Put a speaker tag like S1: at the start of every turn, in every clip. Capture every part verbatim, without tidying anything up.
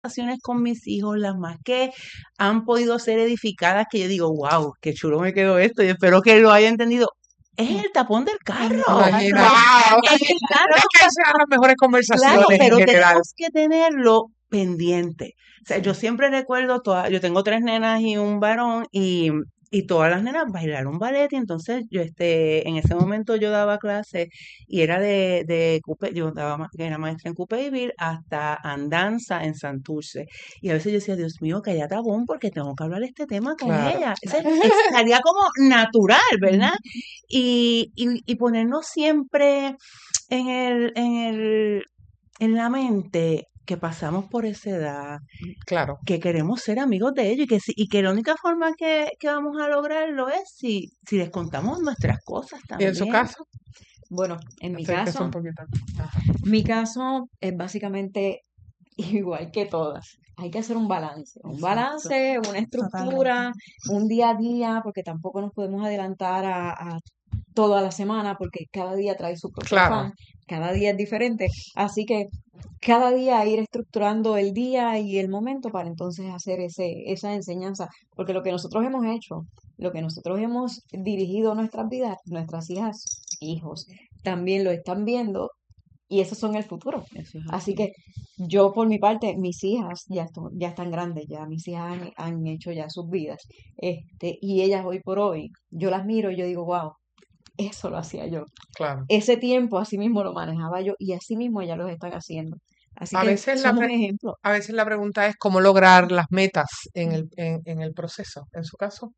S1: relaciones con mis hijos, las más que han podido ser edificadas, que yo digo, wow, qué chulo me quedó esto, y espero que lo haya entendido. Es el tapón del
S2: En el
S1: carro.
S2: carro.
S3: Imagínate.
S2: Wow.
S1: En el carro.
S3: Es que esas son las mejores
S1: Claro,
S3: conversaciones en
S1: pero
S3: general.
S1: tenemos que tenerlo pendiente. O sea, yo
S2: Sí.
S1: siempre recuerdo, todas, yo tengo tres nenas y un varón, y, y todas las nenas bailaron ballet, y entonces yo, este, en ese momento yo daba clases, y era de, de Coupe- yo daba, ma- era maestra en Coupéville hasta andanza en Santurce. Y a veces yo decía, Dios mío, que haya tabón, porque tengo que hablar este tema con
S3: Claro.
S1: ella. Ese- estaría como natural, ¿verdad?
S2: Ujú.
S1: Y, y, y ponernos siempre en el, en el, en la mente que pasamos por esa edad,
S3: Claro.
S1: que queremos ser amigos de ellos, y que, si- y que la única forma que, que vamos a lograrlo es si, si les contamos nuestras cosas
S3: ¿Y en su
S1: también.
S3: caso?
S2: Bueno, en mi
S3: Acérquese
S2: caso,
S3: un poquito. Ajá.
S2: mi caso es básicamente igual que todas. Hay que hacer un balance, un
S1: Exacto.
S2: balance, una estructura, un día a día, porque tampoco nos podemos adelantar a, a toda la semana, porque cada día trae su propio
S3: Claro.
S2: afán, cada día es diferente. Así que cada día ir estructurando el día y el momento para entonces hacer ese, esa enseñanza, porque lo que nosotros hemos hecho, lo que nosotros hemos dirigido nuestras vidas, nuestras hijas, hijos, también lo están viendo y esos son el futuro.
S1: Eso es
S2: Así
S1: así.
S2: que yo por mi parte, mis hijas ya, esto- ya están grandes, ya mis hijas han, han hecho ya sus vidas, este, y ellas hoy por hoy, yo las miro y yo digo, wow, eso lo hacía yo.
S3: Claro.
S2: Ese tiempo así mismo lo manejaba yo y así mismo ellas lo están haciendo. Así
S3: A
S2: que
S3: veces la,
S2: somos
S3: pre-
S2: ejemplos.
S3: a veces la pregunta es cómo lograr las metas en el, en, en el proceso. En su caso,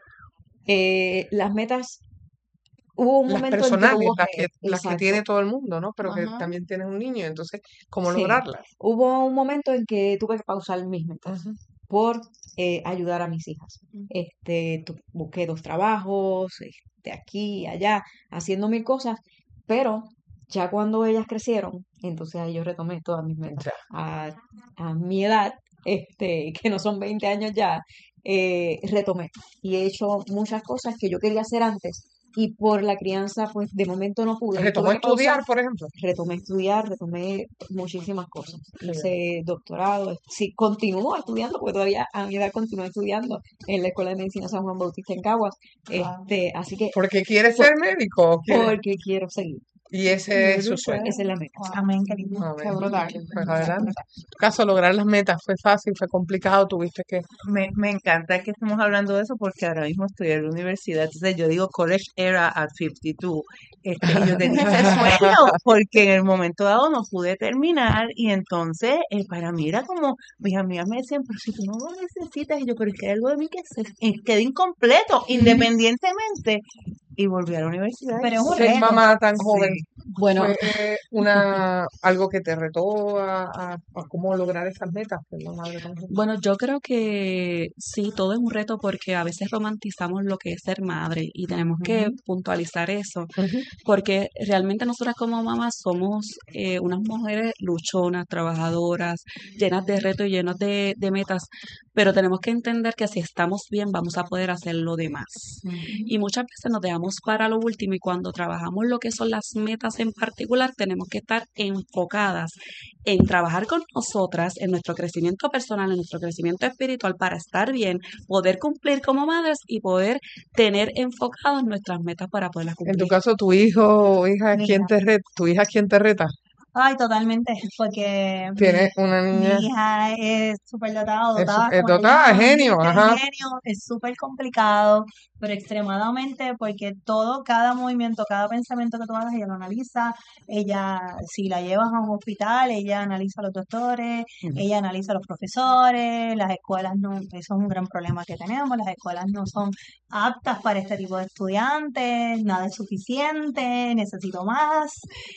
S2: Eh, las metas, hubo un
S3: las
S2: momento en que
S3: personales,
S2: hubo
S3: las
S2: que,
S3: que, las que tiene
S2: exacto,
S3: todo el mundo, ¿no? Pero que
S1: Ajá.
S3: también tienes un niño, entonces, ¿cómo
S2: sí,
S3: lograrlas?
S2: hubo un momento en que tuve que pausar mis metas
S3: Ujú.
S2: por eh, ayudar a mis hijas. Este, tu- busqué dos trabajos, este, aquí y allá, haciendo mil cosas, pero ya cuando ellas crecieron, entonces ahí yo retomé todas mis metas.
S3: Ya.
S2: A, a mi edad, este, que no son veinte años ya, eh, retomé y he hecho muchas cosas que yo quería hacer antes y por la crianza, pues de momento no pude y
S3: ¿Retomó
S2: tuve que pausar.
S3: estudiar, por ejemplo?
S2: Retomé estudiar, retomé muchísimas cosas.
S3: Qué bien.
S2: Hice doctorado, sí, continúo estudiando, porque todavía a mi edad continúo estudiando en la Escuela de Medicina San Juan Bautista en Caguas. Este, así que,
S3: ¿Porque quiere
S2: por-
S3: ser médico o quiere?
S2: porque quiero seguir.
S3: Y ese es su
S1: Brutal.
S3: sueño.
S2: Esa es la meta.
S1: Amén, qué lindo.
S3: A ver,
S1: Qué brutal.
S3: pues adelante. En tu caso, lograr las metas fue fácil, fue complicado, tuviste que...
S1: Me, me encanta que estemos hablando de eso, porque ahora mismo estoy en la universidad. Entonces yo digo college era at cincuenta y dos. Este, y yo tenía ese sueño porque en el momento dado no pude terminar, y entonces eh, para mí era como, mis amigas me decían, pero si tú no lo necesitas, y yo, pero es que hay algo de mí que se eh, queda incompleto, independientemente. Y volví a la universidad.
S2: Pero es un
S3: Ser
S2: reto.
S3: mamá tan joven
S1: Sí.
S2: Bueno,
S3: fue una algo que te retó a, a- a cómo lograr esas metas, ser una madre tan joven.
S4: Bueno, yo creo que sí, todo es un reto porque a veces romantizamos lo que es ser madre y tenemos que
S1: Ujú.
S4: puntualizar eso,
S3: Ujú.
S4: porque realmente nosotras como mamás somos eh, unas mujeres luchonas, trabajadoras, llenas de retos y llenas de, de metas, pero tenemos que entender que si estamos bien vamos a poder hacer lo demás. Y muchas veces nos dejamos para lo último y cuando trabajamos lo que son las metas en particular, tenemos que estar enfocadas en trabajar con nosotras, en nuestro crecimiento personal, en nuestro crecimiento espiritual para estar bien, poder cumplir como madres y poder tener enfocadas nuestras metas para poderlas
S3: En tu
S4: cumplir.
S3: caso, tu hijo o hija es
S5: Mi
S3: quien
S5: hija.
S3: te reta, tu hija es quien te reta.
S5: Ay, totalmente, porque mi,
S3: Tienes una
S5: mi
S3: niña,
S5: hija es súper dotada,
S3: es,
S5: dotada,
S3: es
S5: como le
S3: dotada, es
S5: llaman,
S3: genio,
S5: dice,
S3: ajá.
S5: genio, es súper complicado, pero extremadamente, porque todo, cada movimiento, cada pensamiento que tú hagas, ella lo analiza, ella, si la llevas a un hospital, ella analiza a los doctores,
S3: Ujú.
S5: ella analiza a los profesores, las escuelas no, eso es un gran problema que tenemos, las escuelas no son aptas para este tipo de estudiantes, nada es suficiente, necesito más.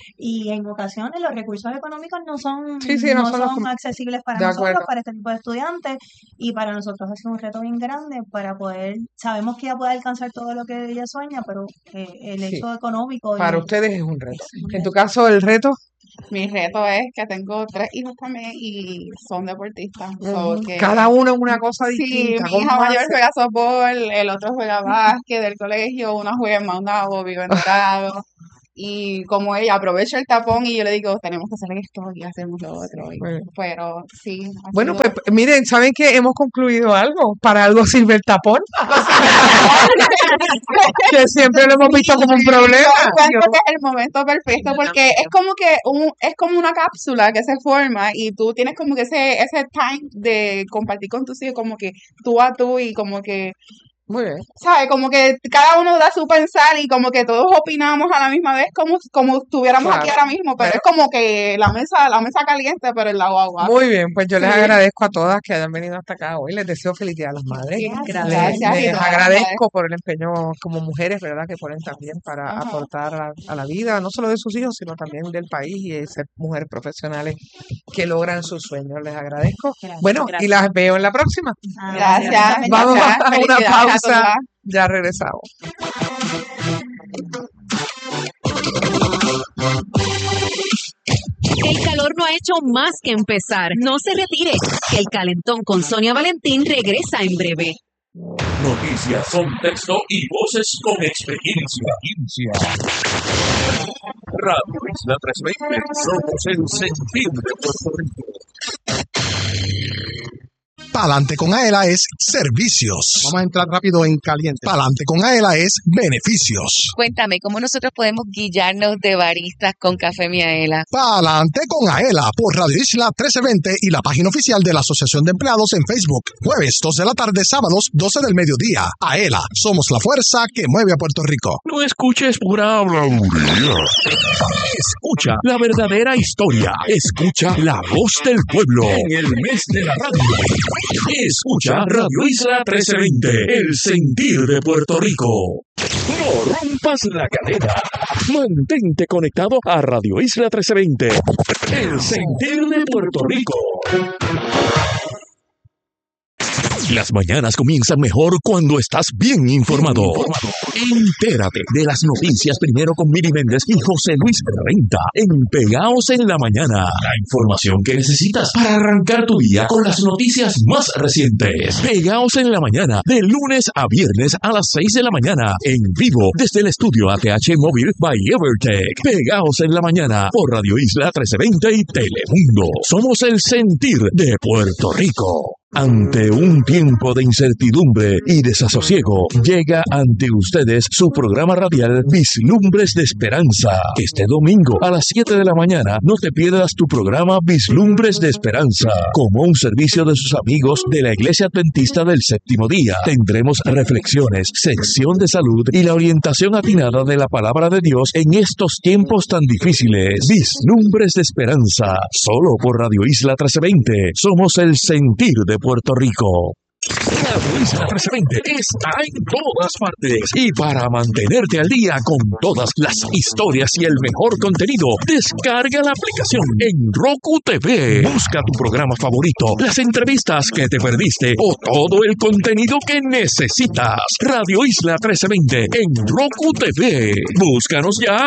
S5: Y en ocasiones los recursos económicos no son,
S3: Sí, sí, no
S5: no
S3: son los
S5: son
S3: que...
S5: accesibles para
S3: De
S5: nosotros,
S3: acuerdo.
S5: para este tipo de estudiantes, y para nosotros es un reto bien grande para poder, sabemos que ella puede alcanzar todo lo que ella sueña, pero eh, el
S3: Sí,
S5: hecho económico
S3: para
S5: y
S3: ustedes es un reto.
S5: es un
S3: En tu
S5: reto.
S3: caso, el reto,
S6: Mi reto es que tengo tres hijos también y son deportistas. So
S3: ujú,
S6: que
S3: cada uno es una cosa
S6: sí,
S3: distinta.
S6: mi hija
S3: ¿Cómo
S6: mayor
S3: hace?
S6: juega softball, el otro juega básquet del colegio, uno juega en Maunabo, vive en Dorado. Y como ella aprovecha el tapón y yo le digo, tenemos que hacer esto y hacemos lo otro. y-
S3: Bueno.
S6: pero sí, ha
S3: Bueno,
S6: sido...
S3: pues miren, ¿saben qué? Hemos concluido algo. Para algo sirve el tapón. Que siempre lo hemos visto como un
S6: Yo
S3: problema.
S6: encuentro que es el momento perfecto porque es como que un, es como una cápsula que se forma y tú tienes como que ese, ese time de compartir con tus hijos como que tú a tú y como que,
S3: Muy bien.
S6: ¿sabes? Como que cada uno da su pensar y como que todos opinamos a la misma vez como, como estuviéramos aquí
S3: Claro.
S6: ahora mismo, pero
S3: Pero-
S6: es como que la mesa, la mesa caliente, pero en la guagua.
S3: Muy bien, pues yo les
S6: Sí.
S3: agradezco a todas que hayan venido hasta acá hoy. Les deseo felicidad a las madres.
S6: Gracias,
S3: Les,
S6: gracias, y
S3: les
S6: todas las
S3: agradezco por el empeño como mujeres, ¿verdad? Que ponen también para
S6: Ajá.
S3: aportar a, a la vida, no solo de sus hijos, sino también del país y de ser mujeres profesionales que logran sus sueños. Les agradezco. Bueno, y las veo en la próxima.
S5: Ah,
S6: Gracias.
S3: Vamos
S6: gracias.
S3: a una
S6: Felicidades a
S3: pausa.
S6: todas.
S3: Ya regresamos.
S7: El calor no ha hecho más que empezar. No se retire, que el calentón con Sonia Valentín regresa en breve.
S8: Noticias, contexto y voces con experiencia. Radio Isla trescientos veinte, somos el sentir de Puerto Rico.
S9: Pa'lante con Aela es servicios. Vamos a entrar rápido en caliente. Pa'lante con Aela es beneficios.
S10: Cuéntame, ¿cómo nosotros podemos guillarnos de baristas con Café Miaela?
S9: Pa'lante con Aela por Radio Isla trece veinte y la página oficial de la Asociación de Empleados en Facebook. Jueves dos de la tarde, sábados doce del mediodía. Aela, somos la fuerza que mueve a Puerto Rico.
S8: No escuches pura habladuría. Escucha la verdadera historia. Escucha la voz del pueblo en el mes de la radio. Escucha Radio Isla trece veinte, el sentir de Puerto Rico. No rompas la cadena. Mantente conectado a Radio Isla trece veinte, el sentir de Puerto Rico. Las mañanas comienzan mejor cuando estás bien informado. Entérate de las noticias primero con Miri Méndez y José Luis Renta en Pegaos en la Mañana. La información que necesitas para arrancar tu día con las noticias más recientes. Pegaos en la Mañana, de lunes a viernes a las seis de la mañana, en vivo desde el estudio A T H Móvil by Evertech. Pegaos en la Mañana por Radio Isla trece veinte y Telemundo. Somos el sentir de Puerto Rico. Ante un tiempo de incertidumbre y desasosiego, llega ante ustedes su programa radial Vislumbres de Esperanza. Este domingo a las siete de la mañana no te pierdas tu programa Vislumbres de Esperanza. Como un servicio de sus amigos de la Iglesia Adventista del Séptimo Día, tendremos reflexiones, sección de salud y la orientación atinada de la Palabra de Dios en estos tiempos tan difíciles. Vislumbres de Esperanza, solo por Radio Isla trece veinte. Somos el sentir de Puerto Rico. Radio Isla trece veinte está en todas partes y para mantenerte al día con todas las historias y el mejor contenido, descarga la aplicación en Roku T V. Busca tu programa favorito, las entrevistas que te perdiste o todo el contenido que necesitas. Radio Isla trece veinte en Roku T V. Búscanos ya.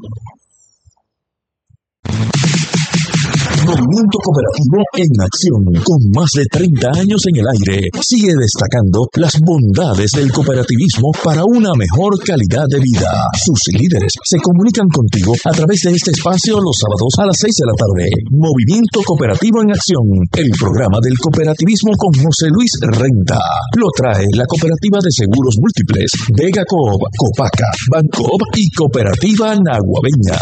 S8: Movimiento Cooperativo en acción, con más de treinta años en el aire, sigue destacando las bondades del cooperativismo para una mejor calidad de vida. Sus líderes se comunican contigo a través de este espacio los sábados a las seis de la tarde. Movimiento Cooperativo en acción, el programa del cooperativismo con José Luis Renta. Lo trae la Cooperativa de Seguros Múltiples, Vega Coop, Copaca, Bancoop y Cooperativa Naguabeña.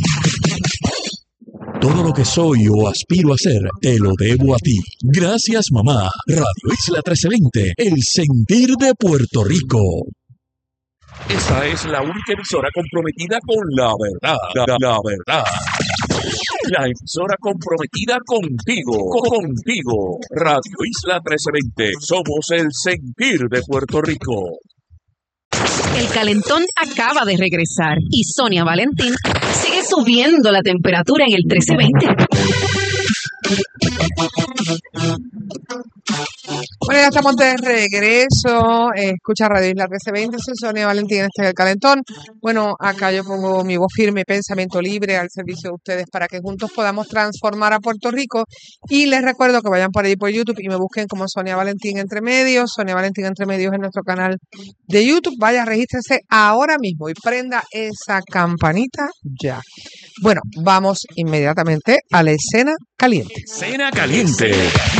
S8: Todo lo que soy o aspiro a ser, te lo debo a ti. Gracias, mamá. Radio Isla trece veinte, el sentir de Puerto Rico. Esta es la única emisora comprometida con la verdad. La, la verdad. La emisora comprometida contigo. Contigo. Radio Isla trece veinte. Somos el sentir de Puerto Rico.
S7: El calentón acaba de regresar y Sonia Valentín sigue subiendo la temperatura en el trece veinte.
S3: Bueno, Bueno, ya estamos de regreso. Eh, escucha Radio Isla trece veinte. Soy Sonia Valentín, este es el Calentón. Bueno, acá yo pongo mi voz firme, pensamiento libre al servicio de ustedes para que juntos podamos transformar a Puerto Rico. Y les recuerdo que vayan por ahí por YouTube y me busquen como Sonia Valentín Entre Medios. Sonia Valentín Entre Medios en nuestro canal de YouTube. Vaya, regístrese ahora mismo y prenda esa campanita ya. Bueno, vamos inmediatamente a la escena caliente.
S8: Cena caliente.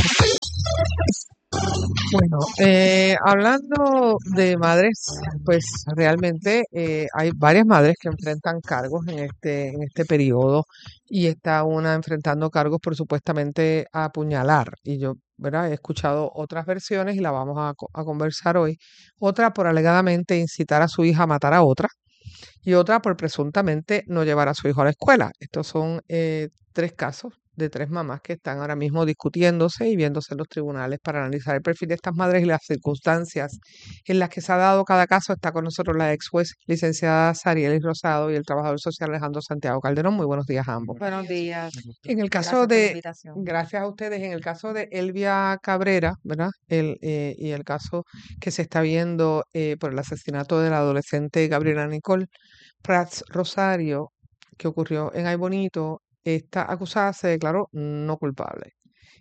S3: Bueno, eh, hablando de madres, pues realmente eh, hay varias madres que enfrentan cargos en este, en este periodo y está una enfrentando cargos por supuestamente apuñalar. Y yo, ¿verdad? He escuchado otras versiones y la vamos a, co- a conversar hoy. Otra por alegadamente incitar a su hija a matar a otra y otra por presuntamente no llevar a su hijo a la escuela. Estos son eh, tres casos de tres mamás que están ahora mismo discutiéndose y viéndose en los tribunales para analizar el perfil de estas madres y las circunstancias en las que se ha dado cada caso. Está con nosotros la ex juez licenciada Sarielis Rosado y el trabajador social Alejandro Santiago Calderón. Muy buenos días a ambos.
S2: Buenos días.
S3: En el caso
S2: Gracias por la
S3: de,
S2: invitación.
S3: gracias a ustedes, en el caso de Elvia Cabrera, ¿verdad? El, eh, y el caso que se está viendo eh, por el asesinato de la adolescente Gabriela Nicole Prats Rosario, que ocurrió en Ay Bonito, esta acusada se declaró no culpable.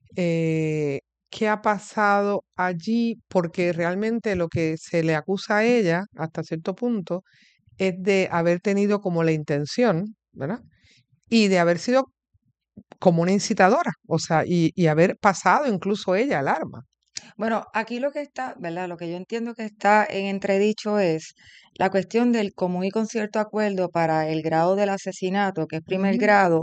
S3: Eh, ¿qué ha pasado allí? Porque realmente lo que se le acusa a ella, hasta cierto punto, es de haber tenido como la intención, ¿verdad? Y de haber sido como una incitadora, o sea, y, y haber pasado incluso ella el arma.
S2: Bueno, aquí lo que está, ¿verdad? Lo que yo entiendo que está en entredicho es la cuestión del común y concierto acuerdo para el grado del asesinato, que es primer
S3: Ujú.
S2: grado,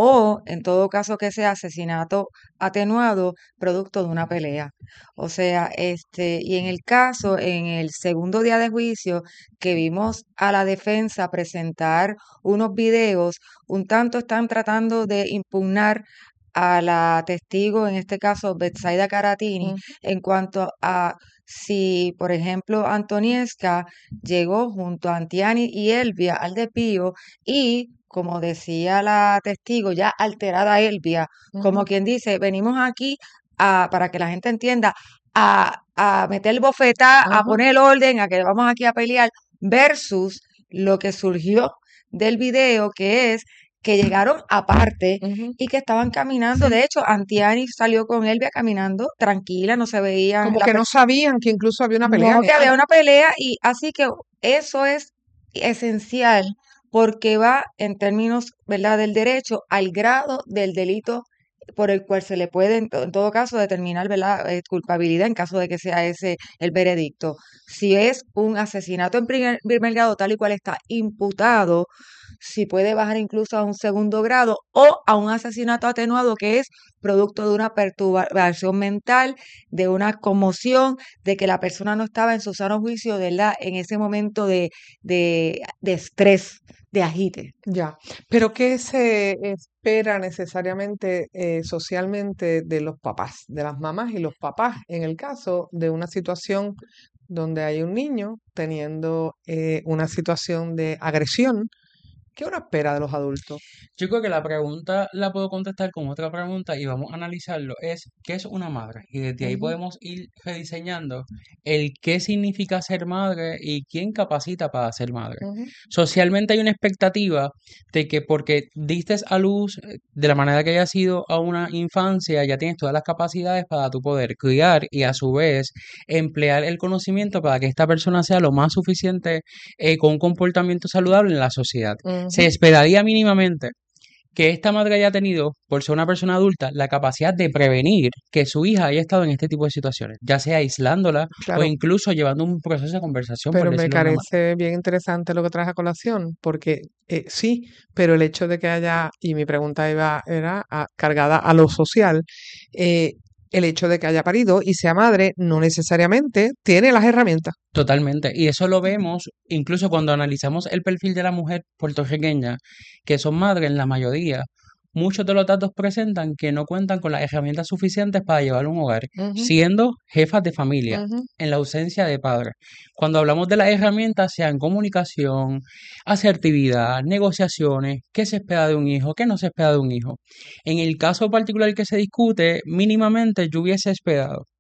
S2: o en todo caso que sea asesinato atenuado producto de una pelea. O sea, este, y en el caso, en el segundo día de juicio, que vimos a la defensa presentar unos videos, un tanto están tratando de impugnar a la testigo, en este caso Betsaida Caratini,
S3: Ujú.
S2: en cuanto a si, por ejemplo, Antoniesca llegó junto a Antiani y Elvia al de Pío y, como decía la testigo, ya alterada Elvia, como
S3: Ujú.
S2: quien dice, venimos aquí a, para que la gente entienda, a, a meter bofetá, a
S3: Ajá.
S2: poner el orden, a que vamos aquí a pelear, versus lo que surgió del video, que es que llegaron aparte
S3: Ujú.
S2: y que estaban caminando.
S3: Sí.
S2: De hecho, Antiani salió con Elvia caminando tranquila, no se veían
S3: Como
S2: la
S3: que
S2: per-
S3: no sabían que incluso había una pelea
S2: no
S3: ni
S2: que había
S3: nada.
S2: una pelea y así que eso es esencial porque va en términos, ¿verdad?, del derecho al grado del delito por el cual se le puede, en, to- en todo caso, determinar, ¿verdad?, eh, culpabilidad en caso de que sea ese el veredicto. Si es un asesinato en primer, primer grado tal y cual está imputado, si puede bajar incluso a un segundo grado o a un asesinato atenuado que es producto de una perturbación mental, de una conmoción, de que la persona no estaba en su sano juicio, ¿verdad?, en ese momento de, de, de estrés, de agite.
S3: Ya, pero ¿qué se espera necesariamente eh, socialmente de los papás, de las mamás y los papás en el caso de una situación donde hay un niño teniendo eh, una situación de agresión? ¿Qué uno espera de los adultos?
S11: Yo creo que la pregunta la puedo contestar con otra pregunta y vamos a analizarlo. Es, ¿qué es una madre? Y desde ahí
S3: Ujú.
S11: podemos ir rediseñando el qué significa ser madre y quién capacita para ser madre.
S3: Ujú.
S11: Socialmente hay una expectativa de que porque diste a luz eh, de la manera que haya sido a una infancia, ya tienes todas las capacidades para tu poder criar y a su vez emplear el conocimiento para que esta persona sea lo más suficiente eh, con un comportamiento saludable en la sociedad. Se
S3: Ujú.
S11: esperaría mínimamente que esta madre haya tenido, por ser una persona adulta, la capacidad de prevenir que su hija haya estado en este tipo de situaciones, ya sea aislándola o
S3: Claro,
S11: incluso llevando un proceso de conversación, por
S3: pero me
S11: decirlo de una manera.
S3: parece bien interesante lo que traes a colación, porque eh, sí, pero el hecho de que haya, y mi pregunta iba, era a- cargada a lo social, eh, el hecho de que haya parido y sea madre no necesariamente tiene las herramientas.
S11: Totalmente. Y eso lo vemos incluso cuando analizamos el perfil de la mujer puertorriqueña, que son madres en la mayoría. Muchos de los datos presentan que no cuentan con las herramientas suficientes para llevar un hogar,
S3: Ujú,
S11: siendo jefas de familia,
S3: ujú.
S11: en la ausencia de padres. Cuando hablamos de las herramientas, sean comunicación, asertividad, negociaciones, qué se espera de un hijo, qué no se espera de un hijo. En el caso particular que se discute, mínimamente yo hubiese esperado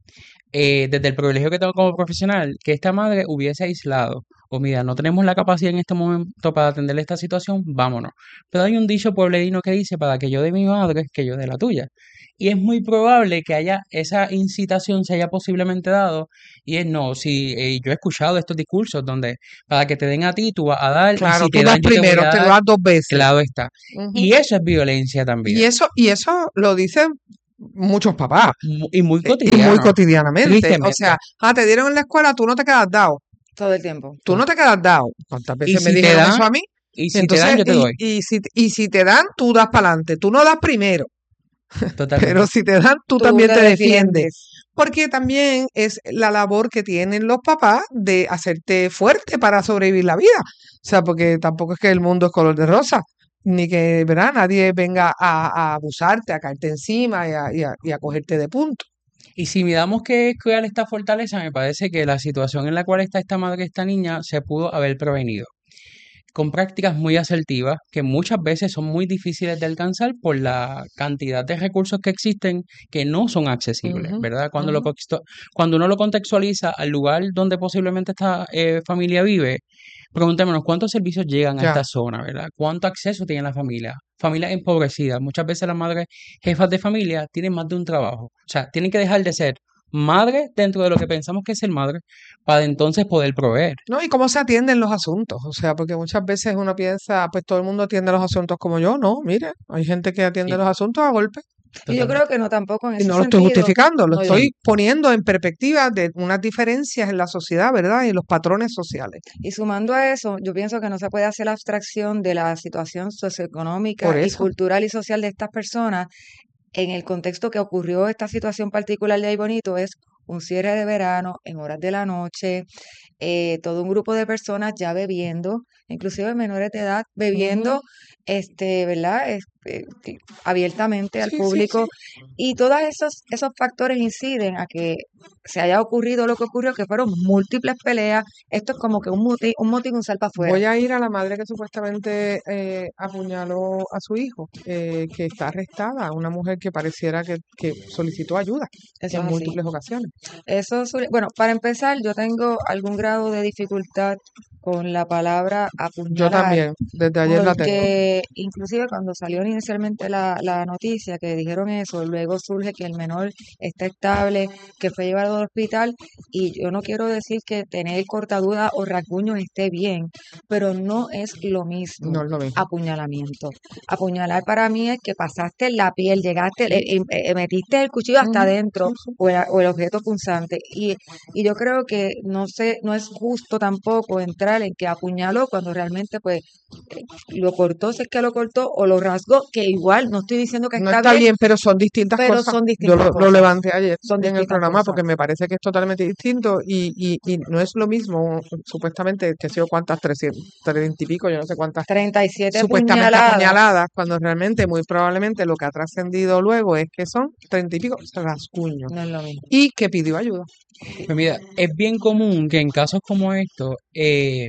S11: eh, desde el privilegio que tengo como profesional, que esta madre hubiese aislado, o mira, no tenemos la capacidad en este momento para atender esta situación, vámonos. Pero hay un dicho pueblerino que dice, para que yo dé mi madre, que yo dé la tuya. Y es muy probable que haya esa incitación se haya posiblemente dado, y es no, si eh, yo he escuchado estos discursos donde para que te den a ti, tú vas a dar, y
S3: Claro,
S11: si
S3: tú
S11: te
S3: das
S11: dan, yo te voy
S3: primero,
S11: a
S3: te lo
S11: dar,
S3: das dos veces.
S11: claro está.
S3: Ujú.
S11: Y eso es violencia
S3: Y
S11: también,
S3: eso, y eso lo dicen muchos papás,
S11: mu- y muy
S3: eh, y muy
S11: cotidiano,
S3: cotidianamente. O
S11: tristemente.
S3: sea, ah, te dieron en la escuela, tú no te quedas dado.
S2: Todo el tiempo.
S3: Tú no te quedas dado. ¿Cuántas
S11: Y
S3: veces me
S11: si te
S3: dijeron
S11: dan,
S3: eso a mí?
S11: y
S3: Y
S11: si te dan,
S3: entonces,
S11: yo te
S3: y,
S11: doy.
S3: y si, y si te dan, tú das para adelante. Tú no das primero, pero
S11: Totalmente.
S3: si te dan, tú
S2: Tú
S3: también
S2: te
S3: te defiendes.
S2: defiendes.
S3: Porque también es la labor que tienen los papás de hacerte fuerte para sobrevivir la vida. O sea, porque tampoco es que el mundo es color de rosa, ni que, ¿verdad? Nadie venga a, a abusarte, a caerte encima y a, y a, y a cogerte de punto.
S11: Y si miramos que es crear esta fortaleza, me parece que la situación en la cual está esta madre, esta niña, se pudo haber prevenido con prácticas muy asertivas que muchas veces son muy difíciles de alcanzar por la cantidad de recursos que existen que no son accesibles,
S3: Ujú,
S11: ¿verdad? Cuando, lo,
S3: ujú.
S11: contexto- cuando uno lo contextualiza al lugar donde posiblemente esta eh, familia vive, preguntémonos cuántos servicios llegan a
S3: Ya.
S11: esta zona, ¿verdad? ¿Cuánto acceso tiene la familia? Familias empobrecidas. Muchas veces las madres jefas de familia tienen más de un trabajo. O sea, tienen que dejar de ser madre dentro de lo que pensamos que es ser madre para entonces poder proveer.
S3: ¿No? Y cómo se atienden los asuntos. O sea, porque muchas veces uno piensa, pues todo el mundo atiende los asuntos como yo. No, mire, hay gente que atiende
S11: Y
S3: los asuntos a golpe.
S2: Y yo creo que no tampoco en
S3: Y
S2: ese
S3: no lo estoy
S2: sentido.
S3: justificando, lo
S2: No, yo
S3: estoy
S11: Sí,
S3: poniendo en perspectiva de unas diferencias en la sociedad, ¿verdad? Y los patrones sociales.
S2: Y sumando a eso, yo pienso que no se puede hacer abstracción de la situación
S3: Por
S2: socioeconómica y
S3: eso.
S2: cultural y social de estas personas en el contexto que ocurrió esta situación particular de Ay Bonito. Es un cierre de verano en horas de la noche, eh, todo un grupo de personas ya bebiendo, inclusive menores de edad,
S3: Ujú.
S2: bebiendo, este, ¿verdad? Este, que- abiertamente al
S3: Sí, sí,
S2: público.
S3: sí.
S2: Y todos esos, esos factores inciden a que se haya ocurrido lo que ocurrió, que fueron múltiples peleas. Esto es como que un motín, un motín, un salpa afuera.
S3: Voy a ir a la madre que supuestamente eh, apuñaló a su hijo, eh, que está arrestada, una mujer que pareciera que, que solicitó ayuda
S2: Eso
S3: en
S2: es así.
S3: múltiples ocasiones.
S2: Eso suele- bueno, para empezar, yo tengo algún grado de dificultad con la palabra
S3: Yo
S2: apuñalar,
S3: también, desde ayer la tengo.
S2: porque inclusive cuando salió inicialmente la, la noticia que dijeron eso, luego surge que el menor está estable, que fue llevado al hospital, y yo no quiero decir que tener cortadura o rasguños esté bien, pero no es lo mismo
S3: No es lo mismo.
S2: apuñalamiento. Apuñalar para mí es que pasaste la piel, llegaste, eh, eh, eh, metiste el cuchillo hasta
S3: Ujú,
S2: adentro
S3: sí, sí.
S2: o el, o el objeto punzante. Y, y yo creo que no sé, no es justo tampoco entrar en que apuñaló cuando realmente pues eh, lo cortó, si es que lo cortó, o lo rasgó, que igual no estoy diciendo que
S3: No
S2: está
S3: está
S2: bien,
S3: bien, pero son distintas
S2: pero
S3: cosas.
S2: son
S3: Yo
S2: distintas
S3: lo, lo
S2: cosas.
S3: levanté ayer
S2: Son
S3: en el
S2: distintas
S3: programa
S2: cosas.
S3: porque me parece que es totalmente distinto y, y, y no es lo mismo, supuestamente, que sé yo cuántas, trescientas, treinta y pico, yo no sé cuántas,
S2: treinta y siete
S3: supuestamente
S2: puñaladas.
S3: apuñaladas, cuando realmente, muy probablemente, lo que ha trascendido luego es que son treinta y pico rasguños
S2: No es lo mismo.
S3: y que pidió ayuda.
S11: pues mira, es bien común que en casos como estos eh,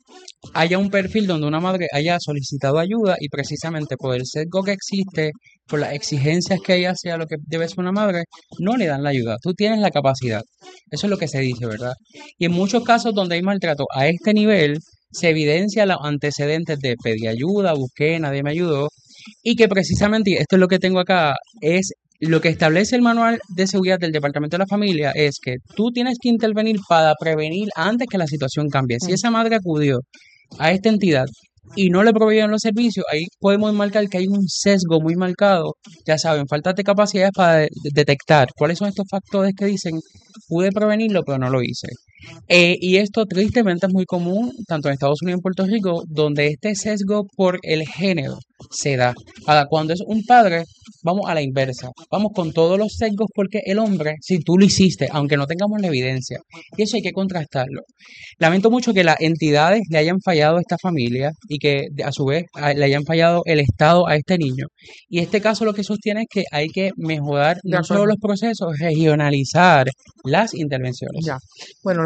S11: haya un perfil donde una madre haya solicitado ayuda y precisamente por el sesgo que existe, por las exigencias que hay hacia lo que debe ser una madre, no le dan la ayuda. Tú tienes la capacidad. Eso es lo que se dice, ¿verdad? Y en muchos casos donde hay maltrato a este nivel, se evidencia los antecedentes de pedir ayuda, busqué, nadie me ayudó, y que precisamente, y esto es lo que tengo acá, es lo que establece el manual de seguridad del Departamento de la Familia es que tú tienes que intervenir para prevenir antes que la situación cambie. Si
S2: Mm.
S11: esa madre acudió a esta entidad y no le proveyeron los servicios, ahí podemos marcar que hay un sesgo muy marcado, ya saben, falta de capacidades para de- detectar cuáles son estos factores que dicen, pude prevenirlo, pero no lo hice. Eh, y esto tristemente es muy común, tanto en Estados Unidos como en Puerto Rico, donde este sesgo por el género se da. Ahora, cuando es un padre, vamos a la inversa. Vamos con todos los sesgos porque el hombre, si tú lo hiciste, aunque no tengamos la evidencia, y eso hay que contrastarlo. Lamento mucho que las entidades le hayan fallado a esta familia y que de- a su vez a- le hayan fallado el Estado a este niño. Y este caso lo que sostiene es que hay que mejorar
S3: De
S11: no solo
S3: acuerdo.
S11: los procesos, regionalizar las intervenciones.
S3: Ya. Bueno,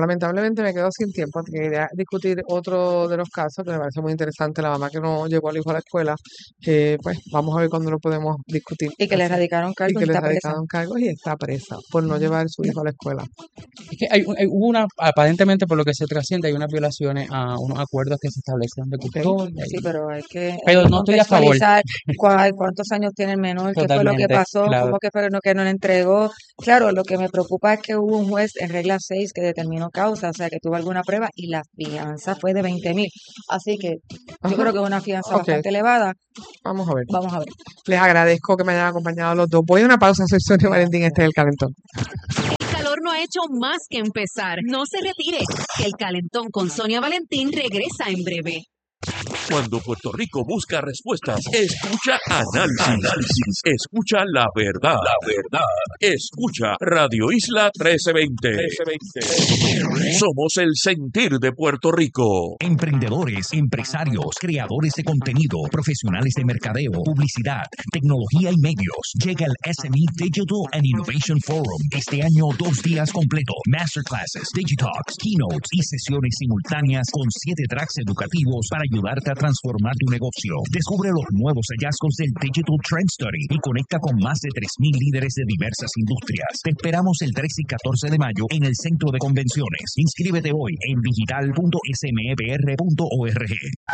S3: lamentablemente me quedo sin tiempo, porque quería discutir otro de los casos que me parece muy interesante, la mamá que no llevó al hijo a la escuela, que pues vamos a ver cuándo lo podemos discutir.
S2: Y que le
S3: Así,
S2: erradicaron
S3: y
S2: cargos
S3: que
S2: y
S3: le
S2: está presa.
S3: radicaron cargos y está presa por no llevar a su hijo a la escuela.
S11: Es que hay, hay- hubo una, aparentemente por lo que se trasciende, hay unas violaciones a unos acuerdos que se establecen de custodia.
S2: Sí,
S11: y-
S2: pero hay que, hay
S11: Pero
S2: que
S11: no estoy a favor.
S2: contextualizar cuál- cuántos años tiene el menor, qué fue lo que
S11: Totalmente,
S2: pasó,
S11: claro.
S2: cómo que fue lo que no le entregó. Claro, lo que me preocupa es que hubo un juez en regla seis que determinó causa, o sea, que tuvo alguna prueba y la fianza fue de veinte mil. Así que yo
S3: Ajá.
S2: creo que es una fianza
S3: Ok,
S2: bastante elevada.
S3: vamos a ver.
S2: Vamos a ver.
S3: Les agradezco que me hayan acompañado los dos. Voy a una pausa, soy Sonia Valentín, este es El Calentón.
S7: El calor no ha hecho más que empezar. No se retire, que el calentón con Sonia Valentín regresa en breve.
S8: Cuando Puerto Rico busca respuestas, escucha análisis. Análisis. Escucha la verdad. La verdad. Escucha Radio Isla trece veinte. Somos el sentir de Puerto Rico.
S12: Emprendedores, empresarios, creadores de contenido, profesionales de mercadeo, publicidad, tecnología y medios. Llega el S M E Digital and Innovation Forum. Este año, dos días completos. Masterclasses, Digitalks, keynotes y sesiones simultáneas con siete tracks educativos para ayudarte a transformar tu negocio. Descubre los nuevos hallazgos del Digital Trend Study y conecta con más de tres mil líderes de diversas industrias. Te esperamos el trece y catorce de mayo en el Centro de Convenciones. Inscríbete hoy en digital punto s m e p r punto org.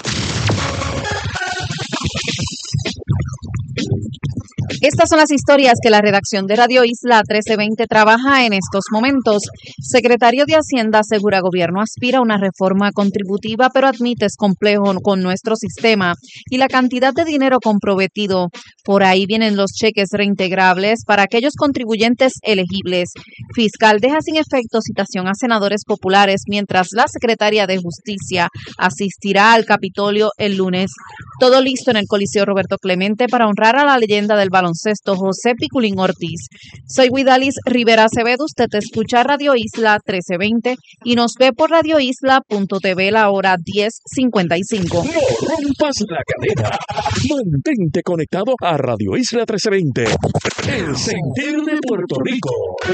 S13: Estas son las historias que la redacción de Radio Isla trece veinte trabaja en estos momentos. Secretario de Hacienda asegura gobierno aspira a una reforma contributiva, pero admite es complejo con nuestro sistema y la cantidad de dinero comprometido. Por ahí vienen los cheques reintegrables para aquellos contribuyentes elegibles. Fiscal deja sin efecto citación a senadores populares mientras la secretaria de Justicia asistirá al Capitolio el lunes. Todo listo en el Coliseo Roberto Clemente para honrar a la leyenda del baloncesto José Piculín Ortiz. Soy Guidalis Rivera Acevedo, usted escucha Radio Isla trece veinte y nos ve por radio isla punto t v la hora diez cincuenta y cinco.
S8: No rompas la cadena. Mantente conectado a Radio Isla trece veinte. El sentir de Puerto Rico.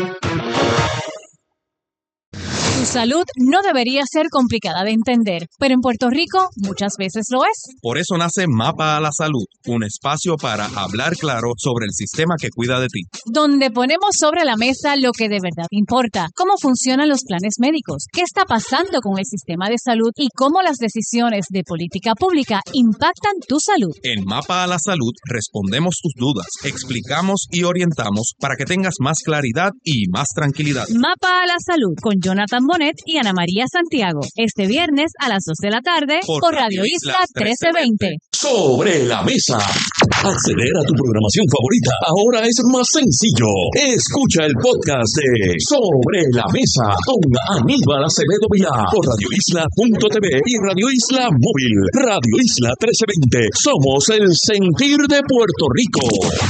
S14: Tu salud no debería ser complicada de entender, pero en Puerto Rico muchas veces lo es.
S15: Por eso nace Mapa a la Salud, un espacio para hablar claro sobre el sistema que cuida de ti.
S14: Donde ponemos sobre la mesa lo que de verdad importa, cómo funcionan los planes médicos, qué está pasando con el sistema de salud y cómo las decisiones de política pública impactan tu salud.
S15: En Mapa a la Salud respondemos tus dudas, explicamos y orientamos para que tengas más claridad y más tranquilidad.
S14: Mapa a la Salud con Jonathan Bonet y Ana María Santiago. Este viernes a las dos de la tarde por, por Radio Isla trece veinte.
S8: Sobre la mesa. Acceder a tu programación favorita ahora es más sencillo. Escucha el podcast de Sobre la Mesa con Aníbal Acevedo Vilá por radio isla punto t v y Radio Isla Móvil. Radio Isla trece veinte. Somos el sentir de Puerto Rico.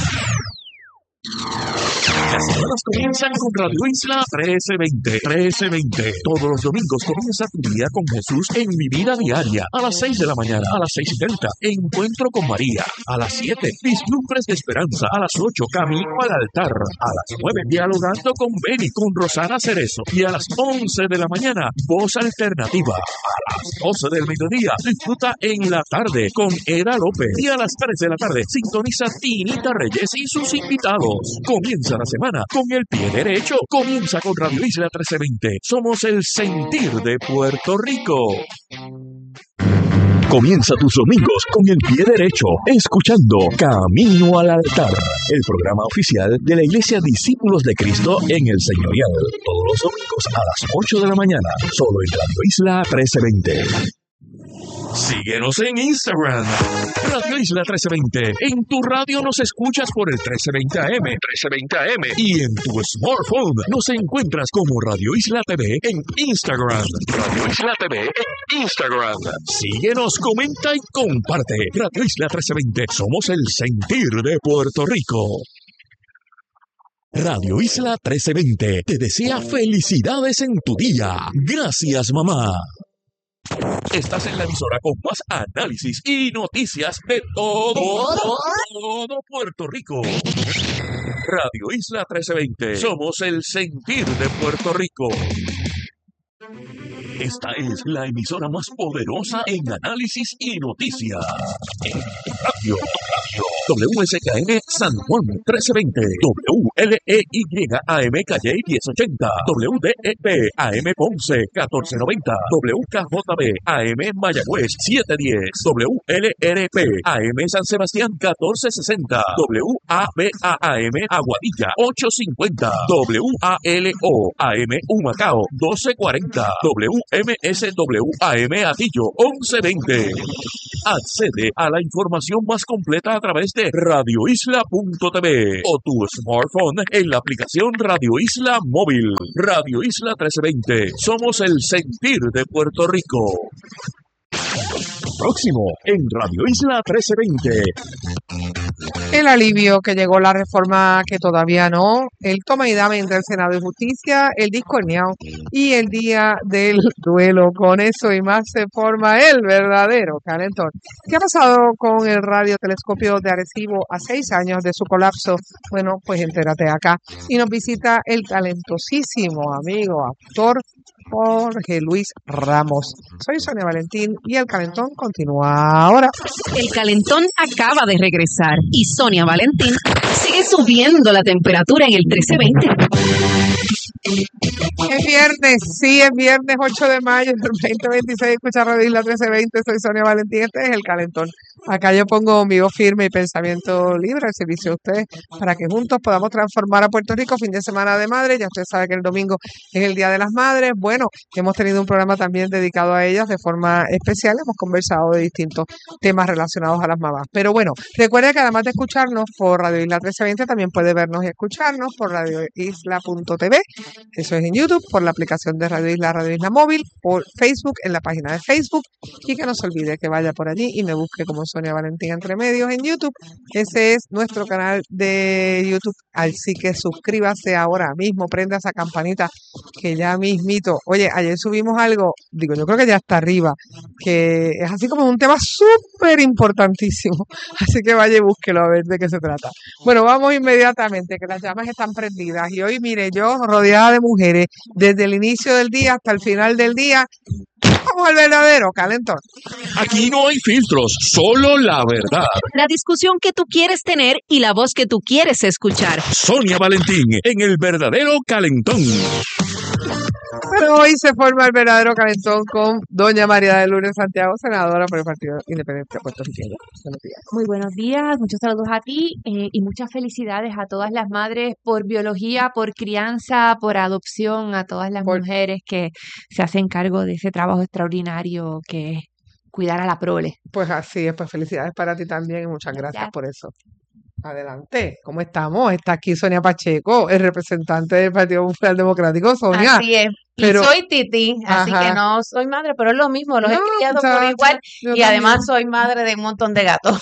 S8: Las semanas comienzan con Radio Isla trece veinte. trece veinte. Todos los domingos comienza tu día con Jesús en Mi Vida Diaria. A las seis de la mañana, a las seis y treinta. Encuentro con María. A las siete, Vislumbres de Esperanza. A las ocho, Camino al Altar. A las nueve, Dialogando con Beni, con Rosana Cerezo. Y a las once de la mañana, Voz Alternativa. A las doce del mediodía, disfruta en la tarde con Eda López. Y a las tres de la tarde, sintoniza Tinita Reyes y sus invitados. Comienza la semana con el pie derecho. Comienza con Radio Isla trece veinte. Somos el sentir de Puerto Rico. Comienza tus domingos con el pie derecho, escuchando Camino al Altar, el programa oficial de la Iglesia Discípulos de Cristo en el Señorial. Todos los domingos a las ocho de la mañana, solo en Radio Isla trece veinte. Síguenos en Instagram, Radio Isla trece veinte. En tu radio nos escuchas por el trece veinte A M, trece veinte A M. Y en tu smartphone nos encuentras como Radio Isla T V en Instagram. Radio Isla T V en Instagram. Síguenos, comenta y comparte. Radio Isla trece veinte. Somos el sentir de Puerto Rico. Radio Isla trece veinte te desea felicidades en tu día. Gracias, mamá. Estás en la emisora con más análisis y noticias de todo, todo, todo Puerto Rico. Radio Isla trece veinte. Somos el sentir de Puerto Rico. Esta es la emisora más poderosa en análisis y noticias. En tu radio, W S K N San Juan trece veinte, W L E Y A M Calle diez ochenta, W D E P A M Ponce catorce noventa, W K J B A M Mayagüez siete diez, W L R P A M San Sebastián catorce sesenta, W A B A A M Aguadilla ocho cincuenta, W A L O A M Humacao doce cuarenta, W M S W A M Atillo once veinte. Accede a la información más completa a través de radio isla punto t v o tu smartphone en la aplicación Radio Isla Móvil. Radio Isla trece veinte. Somos el sentir de Puerto Rico. Próximo en Radio Isla trece veinte.
S3: El alivio que llegó la reforma que todavía no, el toma y dame entre el Senado y Justicia, el discordiao y el día del duelo. Con eso y más se forma el verdadero calentón. ¿Qué ha pasado con el radiotelescopio de Arecibo a seis años de su colapso? Bueno, pues entérate acá. Y nos visita el talentosísimo amigo, actor Jorge Luis Ramos. Soy Sonia Valentín y el calentón continúa ahora.
S7: El calentón acaba de regresar y Sonia Valentín sigue subiendo la temperatura en el trece veinte.
S3: Es viernes, sí, es viernes ocho de mayo del veinte veintiséis. Escucha Radio Isla trece veinte, soy Sonia Valentín, este es el calentón. Acá yo pongo mi voz firme y pensamiento libre al servicio de ustedes para que juntos podamos transformar a Puerto Rico. Fin de semana de madre, ya usted sabe que el domingo es el Día de las Madres. Bueno, hemos tenido un programa también dedicado a ellas de forma especial. Hemos conversado de distintos temas relacionados a las mamás. Pero bueno, recuerde que además de escucharnos por Radio Isla trece veinte, también puede vernos y escucharnos por radio isla punto t v. Eso es en YouTube, por la aplicación de Radio Isla, Radio Isla Móvil, por Facebook, en la página de Facebook. Y que no se olvide que vaya por allí y me busque como Sonia Valentín Entre Medios en YouTube. Ese es nuestro canal de YouTube. Así que suscríbase ahora mismo, prenda esa campanita que ya mismito. Oye, ayer subimos algo, digo, yo creo que ya está arriba, que es así como un tema súper importantísimo. Así que vaya y búsquelo a ver de qué se trata. Bueno, vamos inmediatamente, que las llamas están prendidas. Y hoy, mire, yo rodeada de mujeres, desde el inicio del día hasta el final del día, como el verdadero calentón.
S8: Aquí no hay filtros, solo la verdad.
S7: La discusión que tú quieres tener y la voz que tú quieres escuchar.
S8: Sonia Valentín en el verdadero calentón.
S3: Pero hoy se forma el verdadero calentón con doña María de Lourdes Santiago, senadora por el Partido Independiente Puertorriqueño. Buenos días.
S16: Muy buenos días, muchos saludos a ti eh, y muchas felicidades a todas las madres por biología, por crianza, por adopción, a todas las
S3: Por-
S16: mujeres que se hacen cargo de ese trabajo extraordinario que es cuidar a la prole.
S3: Pues así es, pues felicidades para ti también y muchas gracias
S16: Gracias.
S3: por eso. Adelante, ¿cómo estamos? Está aquí Sonia Pacheco, el representante del Partido Popular Democrático. Sonia,
S17: Así es. Y
S3: pero-
S17: soy Titi, así
S3: Ajá.
S17: que no soy madre, pero es lo mismo, los he
S3: No,
S17: criado por
S3: muchacha,
S17: igual
S3: yo
S17: y además
S3: también.
S17: soy madre de un montón de gatos.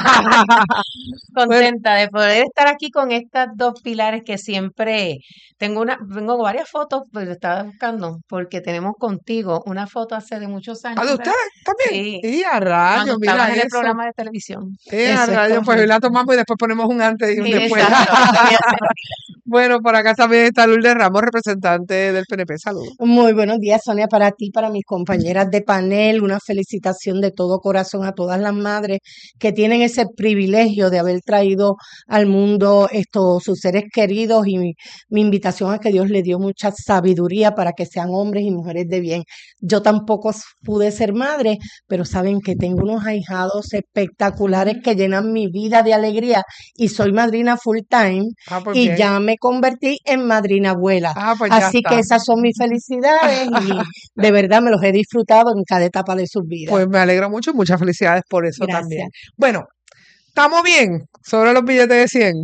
S17: Contenta de poder estar aquí con estas dos pilares que siempre tengo una, tengo varias fotos, pues estaba buscando, porque tenemos contigo una foto hace de muchos años.
S3: ¿Ah, de
S17: ¿verdad?
S3: usted también?
S17: Sí.
S3: Y a rayos,
S17: Cuando
S3: mira
S17: estabas en el
S3: eso.
S17: programa de televisión.
S3: Eh, a
S17: Eso es
S3: rayos, pues hoy
S17: correcto.
S3: la tomamos y después ponemos un antes y un
S17: Sí,
S3: después.
S17: exacto.
S3: Bueno, por acá también está Lourdes Ramos, representante del P N P. Saludos.
S18: Muy buenos días, Sonia, para ti, para mis compañeras de panel. Una felicitación de todo corazón a todas las madres que tienen ese privilegio de haber traído al mundo estos sus seres queridos y mi, mi invitación a que Dios le dio mucha sabiduría para que sean hombres y mujeres de bien. Yo tampoco s- pude ser madre, pero saben que tengo unos ahijados espectaculares que llenan mi vida de alegría y soy madrina full time
S3: Ah, pues
S18: y
S3: bien.
S18: ya me convertí en madrina abuela.
S3: Ah, pues ya
S18: Así
S3: está.
S18: que esas son mis felicidades y de verdad me los he disfrutado en cada etapa de sus vidas.
S3: Pues me alegro mucho y muchas felicidades por eso
S18: Gracias.
S3: también. Bueno, ¿estamos bien sobre los billetes de cien?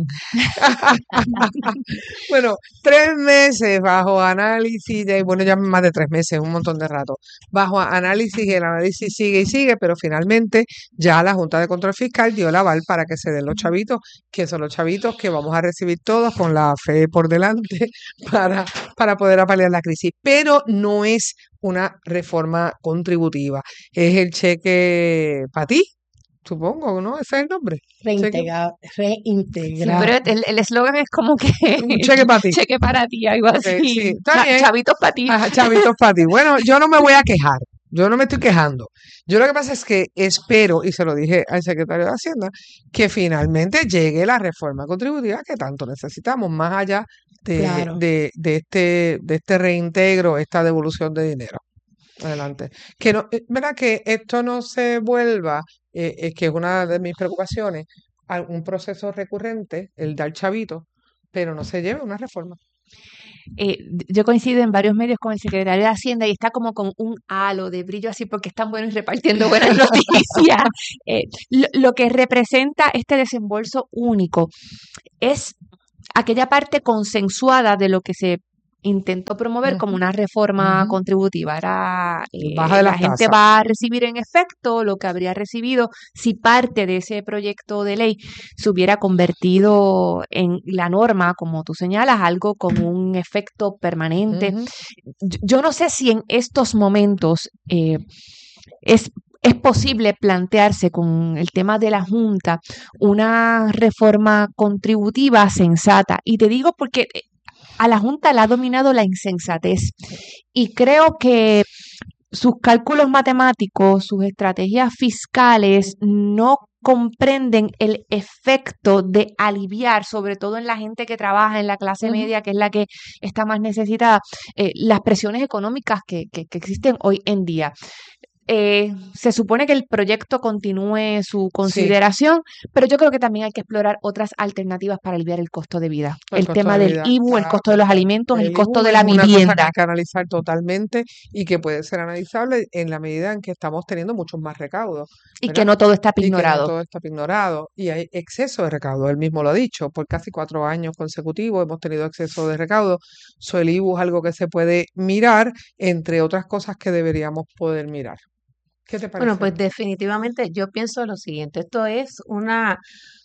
S3: Bueno, tres meses bajo análisis, de, bueno, ya más de tres meses, un montón de rato, bajo análisis y el análisis sigue y sigue, pero finalmente ya la Junta de Control Fiscal dio el aval para que se den los chavitos, que son los chavitos que vamos a recibir todos con la fe por delante para, para poder apalear la crisis. Pero no es una reforma contributiva, es el cheque para ti supongo, ¿no? Ese es el nombre.
S18: Reintegra,
S16: Sí,
S18: reintegrar.
S16: pero el el eslogan es como que
S3: Un cheque para ti.
S16: cheque para ti, algo
S3: Ok, sí,
S16: así.
S3: está
S16: Cha-
S3: bien.
S16: chavitos para ti.
S3: Ajá, chavitos para ti. Bueno, yo no me voy a quejar. Yo no me estoy quejando. Yo lo que pasa es que espero, y se lo dije al secretario de Hacienda, que finalmente llegue la reforma contributiva que tanto necesitamos, más allá de,
S18: Claro.
S3: de, de este, de este reintegro, esta devolución de dinero. Adelante. Que no, eh, ¿verdad? Que esto no se vuelva, eh, es que es una de mis preocupaciones, a un proceso recurrente, el dar chavito, pero no se lleve una reforma.
S16: Eh, yo coincido en varios medios con el secretario de Hacienda y está como con un halo de brillo así porque es tan bueno y repartiendo buenas noticias. Eh, lo, lo que representa este desembolso único es aquella parte consensuada de lo que se intentó promover como
S3: Ujú,
S16: una reforma
S3: ujú.
S16: contributiva. Era, eh,
S3: Baja de
S16: la
S3: las
S16: gente
S3: tasas.
S16: va a recibir en efecto lo que habría recibido si parte de ese proyecto de ley se hubiera convertido en la norma, como tú señalas, algo con un efecto permanente.
S3: Ujú.
S16: Yo yo no sé si en estos momentos eh, es, es posible plantearse con el tema de la Junta una reforma contributiva sensata. Y te digo porque eh, a la Junta la ha dominado la insensatez. Y creo que sus cálculos matemáticos, sus estrategias fiscales no comprenden el efecto de aliviar, sobre todo en la gente que trabaja en la clase
S3: Ujú.
S16: media, que es la que está más necesitada, eh, las presiones económicas que, que, que existen hoy en día. Eh, se supone que el proyecto continúe su
S3: Sí,
S16: consideración, pero yo creo que también hay que explorar otras alternativas para aliviar el costo de vida.
S3: el
S16: El
S3: costo
S16: tema
S3: de
S16: del
S3: vida.
S16: I V U, el
S3: Ah,
S16: costo de los alimentos, el
S3: el
S16: costo
S3: I B U
S16: de
S3: es
S16: la
S3: una cosa que
S16: vivienda.
S3: hay que analizar totalmente y que puede ser analizable en la medida en que estamos teniendo muchos más recaudos,
S16: Y que
S3: ¿verdad?
S16: no todo está
S3: Y que no
S16: ignorado.
S3: todo está ignorado. Y hay exceso de recaudo, él mismo lo ha dicho, por casi cuatro años consecutivos hemos tenido exceso de recaudo. So, el I B U es algo que se puede mirar, entre otras cosas que deberíamos poder mirar. ¿Qué te
S17: Bueno,
S3: parece?
S17: pues definitivamente yo pienso lo siguiente, esto es una,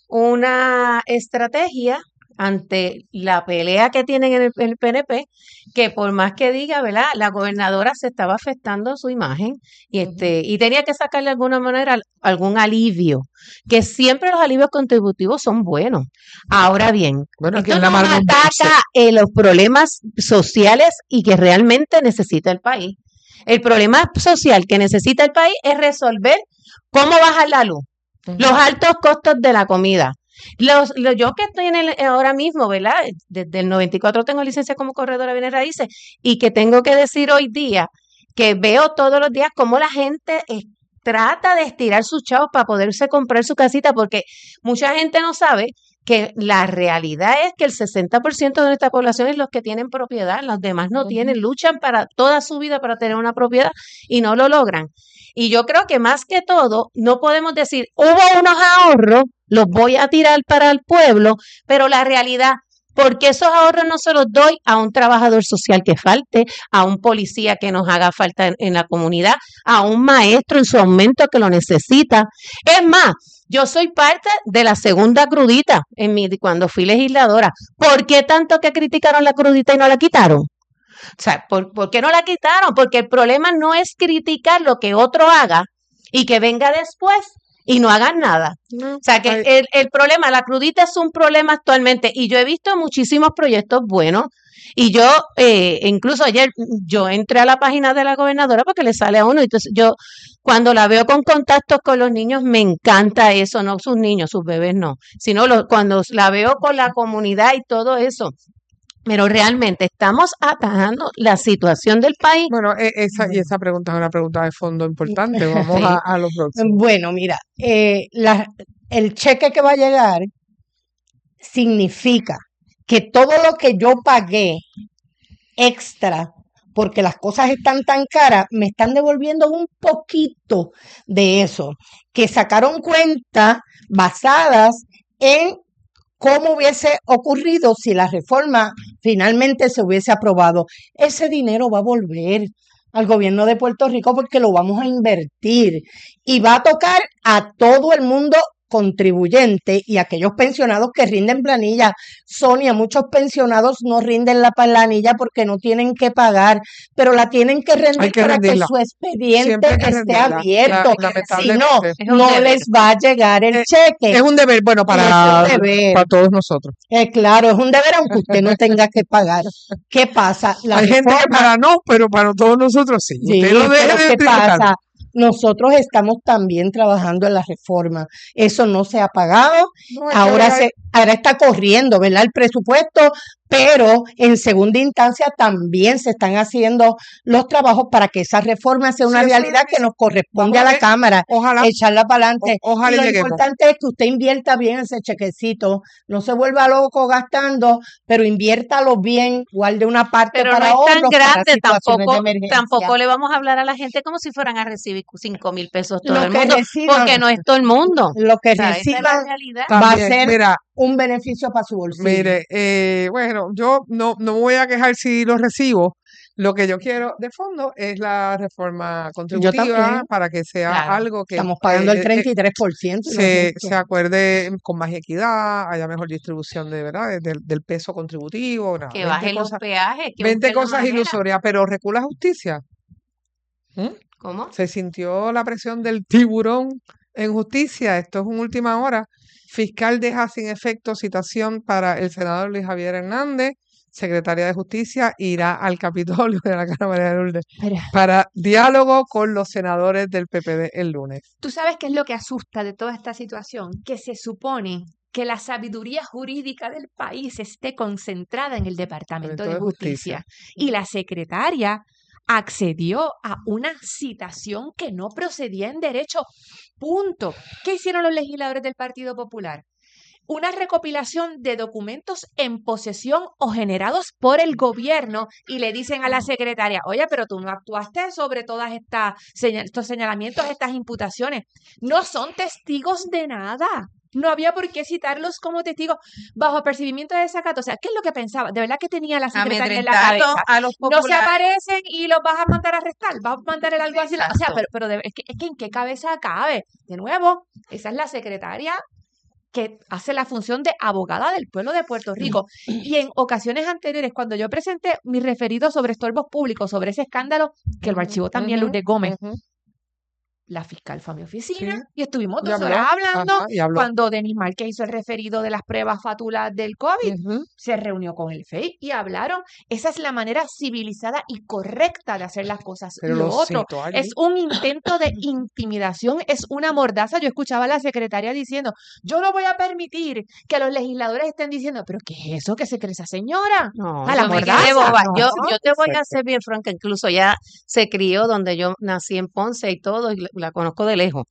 S17: una estrategia ante la pelea que tienen en el, el P N P, que por más que diga, ¿verdad? La gobernadora se estaba afectando su imagen y
S3: Ujú.
S17: este y tenía que sacarle de alguna manera al- algún alivio, que siempre los alivios contributivos son buenos. Ahora bien,
S3: Bueno, aquí
S17: esto
S3: en la
S17: no
S3: amarga un dulce.
S17: ataca eh, los problemas sociales y que realmente necesita el país. El problema social que necesita el país es resolver cómo bajar la luz, los
S3: Ujú.
S17: altos costos de la comida. Los, lo- yo que estoy en el, ahora mismo, ¿verdad? Desde el noventa y cuatro tengo licencia como corredora de bienes raíces y que tengo que decir hoy día que veo todos los días cómo la gente eh, trata de estirar sus chavos para poderse comprar su casita porque mucha gente no sabe que la realidad es que el sesenta por ciento de nuestra población es los que tienen propiedad, los demás no
S3: Ujú.
S17: tienen, luchan para toda su vida para tener una propiedad y no lo logran. Y yo creo que más que todo, no podemos decir, hubo unos ahorros, los voy a tirar para el pueblo, pero la realidad, porque esos ahorros no se los doy a un trabajador social que falte, a un policía que nos haga falta en, en la comunidad, a un maestro en su aumento que lo necesita. Es más, yo soy parte de la segunda crudita en mi, cuando fui legisladora. ¿Por qué tanto que criticaron la crudita y no la quitaron? O sea, ¿por, por qué no la quitaron? Porque el problema no es criticar lo que otro haga y que venga después y no hagan nada.
S3: No,
S17: O sea, que
S3: hay-
S17: el, el problema, la crudita es un problema actualmente y yo he visto muchísimos proyectos buenos y yo, eh, incluso ayer, yo entré a la página de la gobernadora porque le sale a uno, entonces yo cuando la veo con contactos con los niños me encanta eso, no sus niños, sus bebés no, sino lo- cuando la veo con la comunidad y todo eso. Pero realmente estamos atajando la situación del país.
S3: Bueno, e- esa, y esa pregunta es una pregunta de fondo importante. Vamos
S18: Sí.
S3: a, a lo próximo.
S18: Bueno, mira, eh, la- el cheque que va a llegar significa que todo lo que yo pagué extra porque las cosas están tan caras, me están devolviendo un poquito de eso, que sacaron cuentas basadas en cómo hubiese ocurrido si la reforma finalmente se hubiese aprobado. Ese dinero va a volver al gobierno de Puerto Rico porque lo vamos a invertir y va a tocar a todo el mundo contribuyente y aquellos pensionados que rinden planilla. Sonia, muchos pensionados no rinden la planilla porque no tienen que pagar, pero la tienen que
S3: Hay
S18: rendir
S3: que
S18: para que
S3: rendirla.
S18: su expediente
S3: Siempre hay que
S18: esté
S3: rendirla. La-
S18: abierto. Si no,
S3: lamentablemente.
S17: Es un
S18: no
S17: deber.
S18: les va a llegar el
S3: Eh,
S18: cheque.
S3: Es un deber, bueno,
S18: Es
S3: para,
S18: un deber.
S3: para todos nosotros.
S18: Eh, claro, es un deber aunque usted no tenga que pagar. ¿Qué pasa? La
S3: Hay gente que
S18: reforma,
S3: para no, pero para todos nosotros sí.
S18: sí,
S3: Usted lo deje
S18: pero
S3: de
S18: ¿qué
S3: tributar.
S18: pasa? Nosotros estamos también trabajando en la reforma. Eso no se ha pagado.
S3: No, hay que
S18: Ahora
S3: bregar.
S18: se, ahora está corriendo, ¿verdad? El presupuesto, pero en segunda instancia también se están haciendo los trabajos para que esa reforma sea
S3: Sí,
S18: una
S3: eso
S18: realidad
S3: es.
S18: que nos corresponde
S3: Vamos
S18: a
S3: a
S18: la
S3: ver.
S18: Cámara,
S3: Ojalá,
S18: echarla para adelante.
S3: o-
S18: Y
S3: ojalá
S18: lo
S3: lleguemos.
S18: importante es que usted invierta bien ese chequecito, no se vuelva loco gastando, pero inviértalo bien, guarde una parte
S17: Pero no
S18: para
S17: es tan
S18: ahorros, para
S17: grande,
S18: situaciones de
S17: tampoco,
S18: emergencia.
S17: tampoco le vamos a hablar a la gente como si fueran a recibir cinco mil pesos todo
S18: Lo
S17: el
S18: que
S17: mundo,
S18: reciban,
S17: porque no es todo el mundo.
S18: lo que
S17: O sea, esa es la
S18: reciban
S17: realidad.
S18: va a
S3: También,
S18: ser
S3: mira,
S18: un beneficio para su bolsillo.
S3: mire, eh, bueno, yo no, no me voy a quejar si lo recibo. Lo que yo quiero de fondo es la reforma
S18: Yo
S3: contributiva
S18: también.
S3: para que sea
S17: Claro.
S3: algo que
S18: Estamos pagando el
S3: eh, eh,
S18: treinta y tres por ciento y no es
S3: se,
S18: justo.
S3: se acuerde con más equidad, haya mejor distribución de verdad del, del peso contributivo, nada,
S17: Que
S3: veinte
S17: bajen los
S3: cosas,
S17: peajes, que
S3: veinte
S17: busquen la
S3: cosas
S17: manera.
S3: ilusorias, pero recula justicia. ¿Mm?
S17: ¿Cómo?
S3: Se sintió la presión del tiburón en justicia. Esto es una última hora. Fiscal deja sin efecto citación para el senador Luis Javier Hernández. Secretaria de Justicia irá al Capitolio de la Cámara de Lourdes
S16: Mira,
S3: para diálogo con los senadores del P P D el lunes.
S16: ¿tú sabes qué es lo que asusta de toda esta situación? Que se supone que la sabiduría jurídica del país esté concentrada en el Departamento
S3: Departamento
S16: de
S3: de Justicia.
S16: Justicia. Y la secretaria accedió a una citación que no procedía en derecho. Punto. ¿Qué hicieron los legisladores del Partido Popular? Una recopilación de documentos en posesión o generados por el gobierno y le dicen a la secretaria, oye, pero tú no actuaste sobre todas estas señal- estos señalamientos, estas imputaciones. No son testigos de nada. No había por qué citarlos como testigos bajo apercibimiento de desacato. O sea, ¿qué es lo que pensaba? De verdad que tenía la secretaria en la
S17: Amedrentando
S16: cabeza.
S17: a los
S16: No se
S17: populares.
S16: aparecen y los vas a mandar a arrestar, vas a mandar el algo así. O sea,
S17: Exacto.
S16: pero, pero de- es, que, es que en qué cabeza cabe. De nuevo, esa es la secretaria que hace la función de abogada del pueblo de Puerto Rico. Y en ocasiones anteriores, cuando yo presenté mi referido sobre estorbos públicos, sobre ese escándalo, que lo archivó también
S3: Ujú,
S16: Lourdes Gómez,
S3: ujú.
S16: la fiscal fue a mi oficina
S3: Sí.
S16: y estuvimos
S3: Y
S16: dos
S3: habló,
S16: horas hablando.
S3: ajá, y habló.
S16: Cuando Denis Márquez hizo el referido de las pruebas fatulas del COVID,
S3: Ujú.
S16: se reunió con el F E I y hablaron. Esa es la manera civilizada y correcta de hacer las cosas.
S3: Pero
S16: Lo
S3: lo
S16: otro
S3: citó allí.
S16: es un intento de intimidación, es una mordaza. Yo escuchaba a la secretaria diciendo, yo no voy a permitir que los legisladores estén diciendo, pero ¿qué es eso que se cree esa señora?
S17: No,
S16: A la
S17: yo me
S16: mordaza.
S17: quedé boba. Yo,
S16: No.
S17: yo te voy a
S3: Exacto.
S17: ser bien franca, incluso ya se crió donde yo nací en Ponce y todo, y la la conozco de lejos.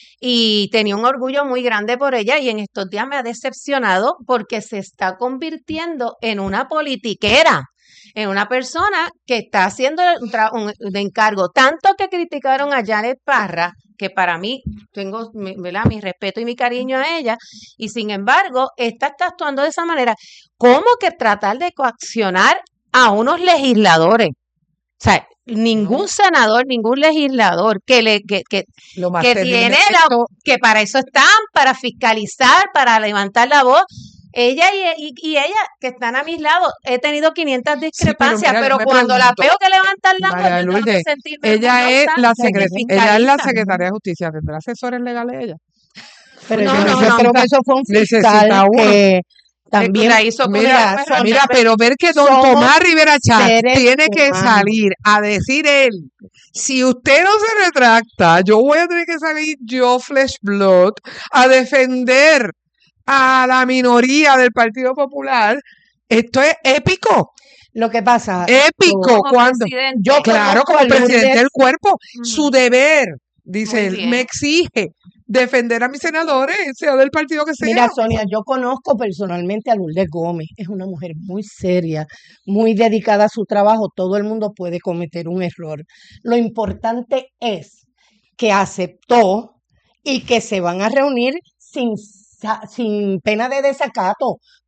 S17: Y tenía un orgullo muy grande por ella y en estos días me ha decepcionado porque se está convirtiendo en una politiquera, en una persona que está haciendo un, tra- un- de encargo. Tanto que criticaron a Janet Parra, que para mí tengo mi, ¿verdad? mi respeto y mi cariño a ella, y sin embargo, esta está actuando de esa manera. ¿Cómo que tratar de coaccionar a unos legisladores? O sea, ningún senador, ningún legislador que le que, que,
S3: Lo más
S17: que
S3: terrible
S17: tiene
S3: es
S17: la,
S3: esto,
S17: que para eso están, para fiscalizar, para levantar la voz. Ella y, y, y ella, que están a mis lados, he tenido quinientas
S3: sí, pero
S17: discrepancias,
S3: mira, yo
S17: pero
S3: me
S17: cuando la
S3: pregunto,
S17: veo que levantan la voz,
S3: María
S17: yo tengo que
S3: Lourdes,
S17: sentirme
S3: ella es
S17: orgullosa
S3: la
S17: de que
S3: secre- ella es la
S17: fiscaliza.
S3: secretaria de Justicia, ¿tendrá asesores legales ella?
S18: Pero
S17: No,
S18: yo,
S17: no,
S18: yo
S17: no.
S18: creo que eso fue un
S3: Necesita
S18: fiscal
S3: uno.
S18: que también,
S17: La hizo con
S18: mira,
S17: la
S18: Sonia,
S3: Mira, pero ver que don
S18: somos
S3: Tomás Rivera Chatz
S18: seres
S3: tiene que
S18: humanos.
S3: salir a decir él, si usted no se retracta, yo voy a tener que salir yo, Flesh Blood, a defender a la minoría del Partido Popular. Esto es épico,
S18: Lo que pasa,
S3: épico,
S17: Como
S3: cuando
S17: presidente.
S18: yo
S3: claro,
S18: conozco
S3: como
S18: a
S3: presidente
S18: Lourdes,
S3: del cuerpo,
S17: Mm,
S3: su deber, dice
S17: Muy
S3: él,
S17: bien.
S3: me exige defender a mis senadores, sea del partido que sea.
S18: mira, Sonia, yo conozco personalmente a Lourdes Gómez. Es una mujer muy seria, muy dedicada a su trabajo. Todo el mundo puede cometer un error. Lo importante es que aceptó y que se van a reunir sin, sa- sin pena de desacato,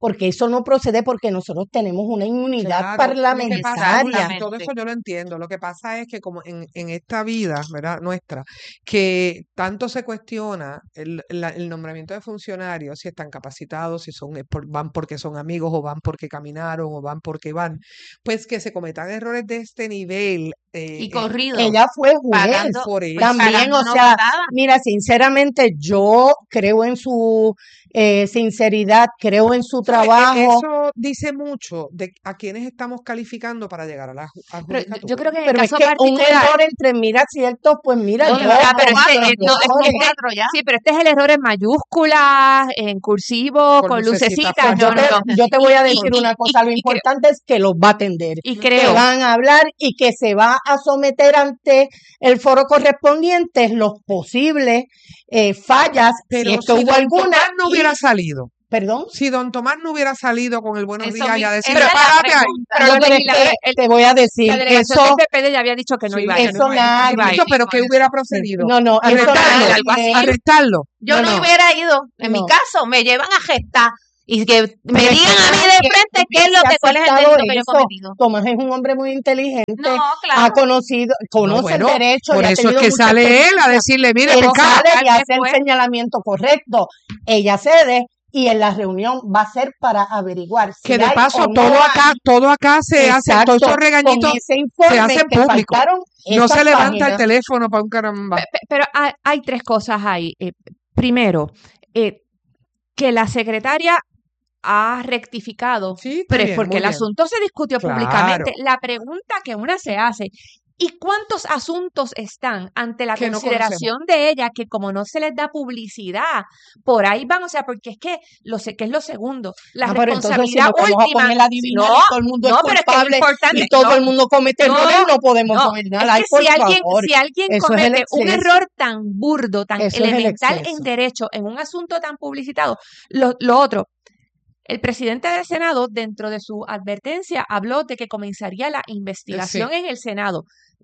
S18: porque eso no procede porque nosotros tenemos una inmunidad
S3: Claro, lo que pasa,
S18: parlamentaria.
S3: todo eso yo lo entiendo. Lo que pasa es que como en, en esta vida, ¿verdad? Nuestra, que tanto se cuestiona el, la- el nombramiento de funcionarios, si están capacitados, si son eh, por- van porque son amigos o van porque caminaron o van porque van, pues que se cometan errores de este nivel. eh,
S17: Y
S3: eh,
S17: corrido,
S18: Ella fue juez
S17: pagando,
S3: por
S17: pues
S3: eso.
S18: también,
S17: pagando
S18: o sea,
S17: novatada.
S18: mira, sinceramente yo creo en su eh, sinceridad, creo en su
S3: ¿Sabe? E-
S18: trabajo,
S3: Eso dice mucho de a quienes estamos calificando para llegar a la ju- a
S17: Pero yo, yo
S3: judicatura.
S17: creo que en el
S18: pero es
S17: caso
S18: que un
S17: particular,
S18: error entre, mira, cierto, pues mira,
S17: no,
S18: yo
S17: ya, pero este,
S18: cometo
S17: eh, no, es que
S18: errores.
S17: este-
S16: cuatro ya. Sí, pero este es el error en mayúsculas, en cursivo,
S3: Con
S16: con
S3: lucecita
S16: lucecitas.
S18: Pues yo
S16: No, no,
S18: te,
S16: no.
S18: yo te voy a
S16: Y,
S18: decir
S16: y,
S18: una
S16: y,
S18: cosa, lo
S16: y, creo,
S18: importante es que los va a atender,
S16: y
S18: que
S16: creo,
S18: van a hablar y que se va a someter ante el foro correspondiente los posibles eh, fallas, si
S3: Pero
S18: es que
S3: si
S18: hubo
S3: don
S18: alguna,
S3: Tomás no hubiera
S18: y,
S3: salido,
S18: perdón,
S3: si don Tomás no hubiera salido con el buenos
S17: eso
S3: días y
S17: mi-
S3: a
S17: esa
S3: decirle,
S17: es la
S3: párate ahí.
S17: pregunta.
S16: pero
S18: no,
S16: los
S18: pero es
S16: legisladores,
S18: que
S16: el-
S18: te voy a decir,
S16: la delegación
S18: eso,
S16: del P P D ya había dicho que no
S3: Sí,
S16: iba a
S3: que
S16: ir.
S18: eso
S3: no iba a ir.
S16: No iba a
S18: nadie,
S16: ir.
S3: Listo, pero ¿qué hubiera procedido?
S18: no, no, eso
S3: Arrestarlo,
S18: nadie,
S16: Algo así.
S3: arrestarlo.
S17: Yo
S18: no,
S17: no
S18: no,
S17: hubiera ido, en mi
S18: no.
S17: caso, me llevan a gestar y que me
S18: Pero es que
S17: digan a mí de
S18: nadie
S17: frente qué es lo
S18: hubiese
S17: que, cuál es el
S18: aceptado
S17: delito que yo he
S18: eso.
S17: cometido.
S18: Tomás es un hombre muy inteligente,
S17: No,
S18: ha
S17: claro.
S18: conocido,
S3: No,
S18: conoce
S3: bueno,
S18: el derecho
S3: por
S18: y ha
S3: eso es
S18: tenido
S3: que
S18: mucha
S3: sale él a
S18: experiencia.
S3: decirle, mire,
S18: Él
S3: por acá.
S18: sale y
S16: alcalde
S18: hace el
S16: fue.
S18: señalamiento correcto. Ella cede y en la reunión va a ser para averiguar si
S3: Que de
S18: hay
S3: paso,
S18: o no
S3: todo acá,
S18: hay.
S3: todo acá se hace, todos
S18: Exacto,
S3: esos
S18: con
S3: regañitos
S18: ese
S3: se
S18: informe
S3: hacen
S18: que
S3: públicos.
S18: faltaron
S3: No
S18: esas
S3: se levanta el
S18: páginas.
S3: teléfono para un caramba.
S16: Pe- pe- Pero hay, hay tres cosas ahí. Eh, primero, eh, que la secretaria ha rectificado,
S3: Sí, está
S16: pero es
S3: bien,
S16: porque
S3: muy
S16: el
S3: bien.
S16: asunto se discutió públicamente.
S3: Claro,
S16: La pregunta que una se hace, ¿y cuántos asuntos están ante la
S3: que no conocemos.
S16: consideración de ella que como no se les da publicidad, por ahí van? O sea, porque es que lo sé que es lo segundo, la
S18: Ah, pero entonces si
S16: responsabilidad
S18: nos vamos a
S16: última.
S18: poner a adivinar
S16: No,
S18: y todo el mundo
S16: no,
S18: es
S16: pero es que es
S18: culpable
S16: importante.
S18: y todo
S16: No,
S18: el mundo comete
S16: no,
S18: errores, no podemos
S16: no.
S18: gobernar.
S16: Es
S18: Ay,
S16: que
S18: por
S16: si alguien,
S18: favor,
S16: si alguien
S18: eso es el
S16: comete un
S18: exceso.
S16: error tan burdo, tan
S18: Eso es el
S16: elemental en
S18: exceso.
S16: derecho, en un asunto tan publicitado, lo, lo otro, el presidente del Senado, dentro de su advertencia, habló de que comenzaría la
S3: Eh, Sí,
S16: investigación en el Senado.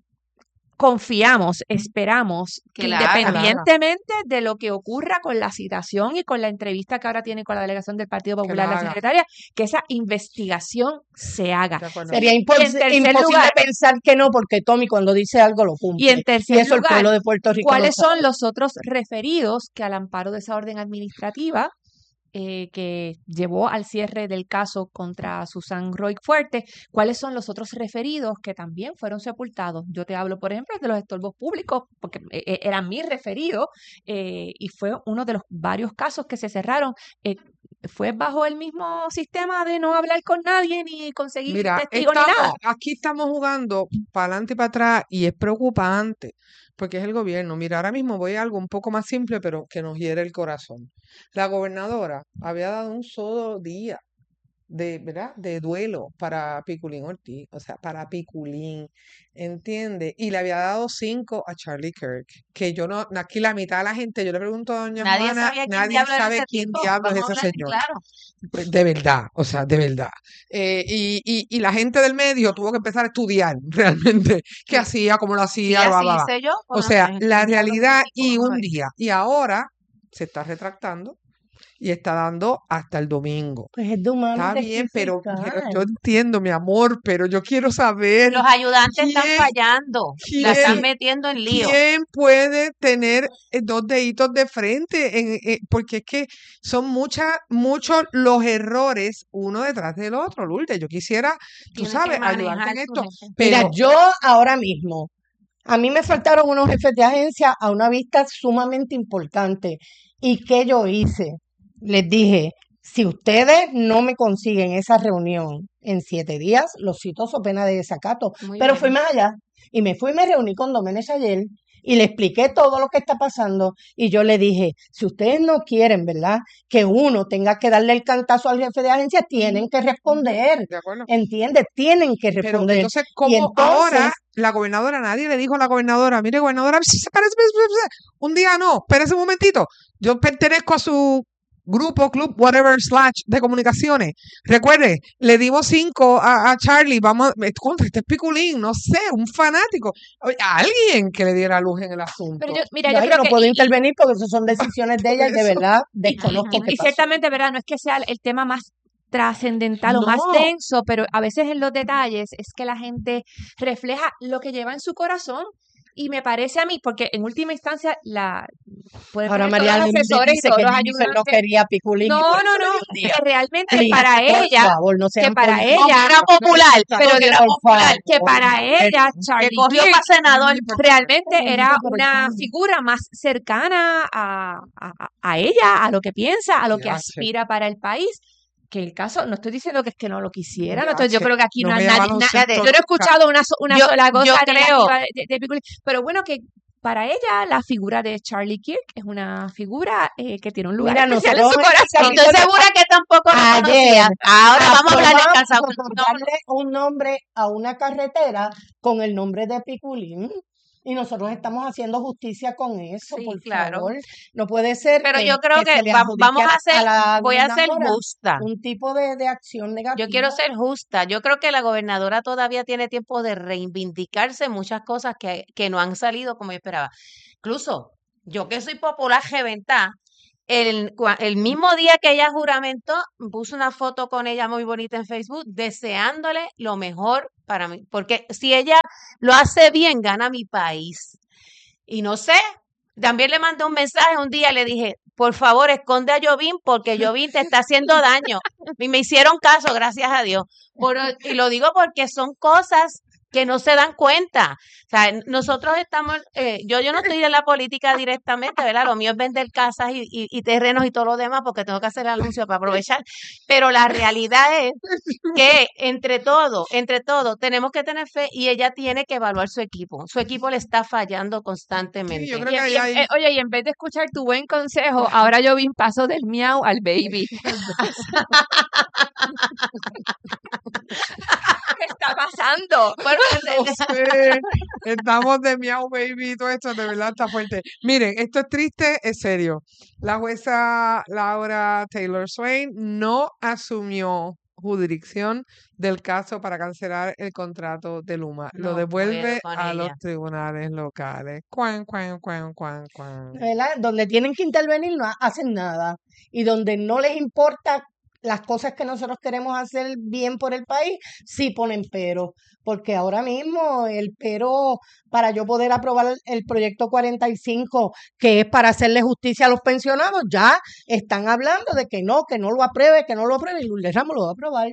S16: Confiamos, esperamos que
S17: Que la haga.
S3: que la haga.
S16: independientemente de lo que ocurra con la citación y con la entrevista que ahora tiene con la delegación del Partido
S3: Que
S16: Popular,
S3: la
S16: la
S3: haga.
S16: secretaria, que esa investigación se haga.
S3: De acuerdo.
S18: Sería
S16: Y
S18: impos-
S16: en tercer
S18: imposible
S16: lugar,
S18: pensar que no, porque Tommy cuando dice algo lo
S16: y
S18: cumple.
S16: en
S18: Y
S16: tercer
S18: eso el
S16: lugar,
S18: pueblo de Puerto Rico lo
S16: ¿cuáles son
S18: sabe.
S16: los otros referidos que al amparo de esa orden administrativa eh, que llevó al cierre del caso contra Susan Roy Fuerte, cuáles son los otros referidos que también fueron sepultados? Yo te hablo, por ejemplo, de los estorbos públicos, porque eh, eh, era mi referido eh, y fue uno de los varios casos que se cerraron. eh, fue bajo el mismo sistema de no hablar con nadie ni conseguir
S3: Mira,
S16: testigos ni nada.
S3: estamos, aquí estamos jugando para adelante y para atrás y es preocupante porque es el gobierno. Mira, ahora mismo voy a algo un poco más simple, pero que nos hiere el corazón. La gobernadora había dado un solo día de, ¿verdad? de duelo para Piculín Ortiz, o sea, para Piculín, ¿entiendes? Y le había dado cinco a Charlie Kirk, que yo no, aquí la mitad de la gente, yo le pregunto a doña
S17: Nadie
S3: Juana,
S17: sabía quién
S3: nadie
S17: diablo era
S3: sabe
S17: ese
S3: quién
S17: tipo.
S3: diablo es
S17: Vamos a
S3: ese
S17: hablar
S3: señor.
S17: claro.
S3: Pues, de verdad, o sea, de verdad. Eh, y, y, y la gente del medio tuvo que empezar a estudiar realmente qué hacía, cómo lo
S17: Sí,
S3: hacía, bla,
S17: así
S3: bla, bla.
S17: hice yo.
S3: O
S17: Pues no
S3: sea,
S17: sé,
S3: la
S17: ¿quién diablo es
S3: realidad
S17: ese tipo?
S3: y
S17: Vamos a
S3: un
S17: ver.
S3: día. Y ahora se está retractando y está dando hasta el domingo.
S18: Pues es de humano
S3: Está bien, pero, pero
S18: rectificar.
S3: yo entiendo, mi amor, pero yo quiero saber
S17: Los ayudantes están
S3: quién,
S17: fallando. La están
S3: quién,
S17: metiendo en lío.
S3: quién puede tener eh, dos deditos de frente, en, eh, porque es que son muchas, muchos los errores uno detrás del otro, Lourdes. Yo quisiera, tú
S17: Tienen que
S3: sabes, ayudarte
S17: manejar
S3: en
S17: su
S3: esto,
S17: gente.
S18: Mira,
S3: pero
S18: yo ahora mismo, a mí me faltaron unos jefes de agencia a una vista sumamente importante. ¿Y qué yo hice? Les dije, si ustedes no me consiguen esa reunión en siete días, los cito so pena de desacato.
S16: Muy
S18: Pero fui
S16: bien.
S18: más allá y me fui y me reuní con Doménez ayer y le expliqué todo lo que está pasando y yo le dije, si ustedes no quieren, ¿verdad? Que uno tenga que darle el cantazo al jefe de agencia, tienen que responder,
S3: de acuerdo.
S18: ¿entiendes? Tienen que
S3: Pero
S18: responder.
S3: entonces,
S18: Y
S3: ¿cómo ahora
S18: entonces,
S3: la gobernadora, nadie le dijo a la gobernadora, mire, gobernadora, espérese, espérese, espérese, un día no, espérese un momentito, yo pertenezco a su grupo, club, whatever, slash, de comunicaciones. Recuerde, le dimos cinco a, a Charlie, vamos, a- eh, contra este es Piculín, no sé, un fanático, oye, a alguien que le diera luz en el
S16: Pero
S3: asunto.
S16: yo, mira,
S18: yo
S16: yo
S18: ahí
S16: creo
S18: no
S16: que,
S18: puedo
S16: y, y-
S18: intervenir porque esas son decisiones de
S3: Por
S18: ella y de
S3: eso,
S18: verdad
S16: y,
S18: desconozco
S16: y-
S18: qué
S16: y
S18: pasó.
S16: ciertamente, ¿verdad? No es que sea el tema más trascendental o más
S3: No.
S16: denso, pero a veces en los detalles es que la gente refleja lo que lleva en su corazón. Y me parece a mí, porque en última instancia la puede
S18: Ahora
S16: tener todos
S18: María
S16: los
S18: Luisa
S16: asesores y
S18: dice
S16: todos
S18: que
S16: los
S18: Jennifer no
S16: ayudantes.
S18: quería piculín y
S16: No,
S18: por
S16: no,
S18: eso le
S16: no,
S18: dio un
S16: que
S18: día.
S16: realmente
S18: Please,
S16: para
S18: por
S16: ella,
S18: favor, no
S16: que
S18: sean
S16: para
S18: políticos.
S16: ella,
S17: Era popular,
S16: pero
S18: Porque,
S16: que,
S18: por favor,
S16: que para ella,
S17: que
S16: Charlie
S17: cogió
S16: Kirk
S17: para senador.
S16: realmente era
S18: pero
S16: una
S18: Charlie.
S16: figura más cercana a, a, a- a ella, a lo que piensa, a lo que
S3: Yache,
S16: aspira para el país. Que el caso, no estoy diciendo que es que no lo quisiera, no estoy- yo
S3: yache,
S16: creo que aquí
S3: no
S16: no
S3: me
S16: hay
S3: llama
S16: nadie,
S3: un
S16: na-
S17: Fíjate,
S3: susto
S16: yo no he
S3: nunca.
S16: escuchado una, so- una
S17: yo,
S16: sola
S17: yo
S16: cosa
S17: creo,
S16: negativa de, de, de Piccoli, pero bueno, que para ella la figura de Charlie Kirk es una figura eh, que tiene un lugar
S18: Mira,
S16: especial en
S18: nosotros
S16: su
S18: en el
S16: corazón.
S17: estoy segura que tampoco lo
S18: ayer
S17: conocía. Ahora vamos a hablar del
S18: aprobamos
S17: calzado.
S18: otorgarle un nombre a una carretera con el nombre de Piculín y nosotros estamos haciendo justicia con eso,
S17: Sí,
S18: por
S17: claro.
S18: favor. No puede ser
S17: Pero
S18: que,
S17: yo creo
S18: que
S17: que
S18: se le
S17: va- vamos
S18: adjudique
S17: a hacer,
S18: a la
S17: voy a ser
S18: gobernadora
S17: justa.
S18: un tipo de, de acción
S17: Yo
S18: negativa.
S17: quiero ser justa. Yo creo que la gobernadora todavía tiene tiempo de reivindicarse en muchas cosas que, que no han salido como yo esperaba. Incluso yo que soy popular reventá, el, cua- el mismo día que ella juramentó, puse una foto con ella muy bonita en Facebook, deseándole lo mejor para mí. Porque si ella lo hace bien, gana mi país. Y no sé, también le mandé un mensaje un día, le dije, por favor, esconde a Jovín porque Jovín te está haciendo daño. Y me hicieron caso, gracias a Dios. Por- y lo digo porque son cosas que no se dan cuenta. O sea, nosotros estamos, eh, yo, yo no estoy en la política directamente, ¿verdad? Lo mío es vender casas y, y, y terrenos y todo lo demás porque tengo que hacer el anuncio para aprovechar. Pero la realidad es que entre todo, entre todo, tenemos que tener fe y ella tiene que evaluar su equipo. Su equipo le está fallando
S3: Sí,
S17: constantemente.
S3: yo creo
S16: Y,
S3: que
S16: en-
S3: ahí
S16: y en-
S3: hay.
S16: eh, oye, y en vez de escuchar tu buen consejo, ahora yo vi un paso del miau al baby. ¿Qué está pasando?
S17: Bueno,
S3: No sé, estamos de miau baby y todo esto, de verdad está fuerte. Miren, esto es triste, es serio. La jueza Laura Taylor Swain no asumió jurisdicción del caso para cancelar el contrato de Luma. Lo
S17: no puedo
S3: devuelve
S17: con
S3: a los
S17: ella.
S3: tribunales locales. Cuan, cuan, cuan, cuan, cuan.
S18: ¿Verdad? Donde tienen que intervenir no hacen nada y donde no les importa las cosas que nosotros queremos hacer bien por el país, sí ponen pero, porque ahora mismo el pero para yo poder aprobar el proyecto cuarenta y cinco, que es para hacerle justicia a los pensionados, ya están hablando de que no, que no lo apruebe, que no lo apruebe, y Lourdes Ramos lo va a aprobar.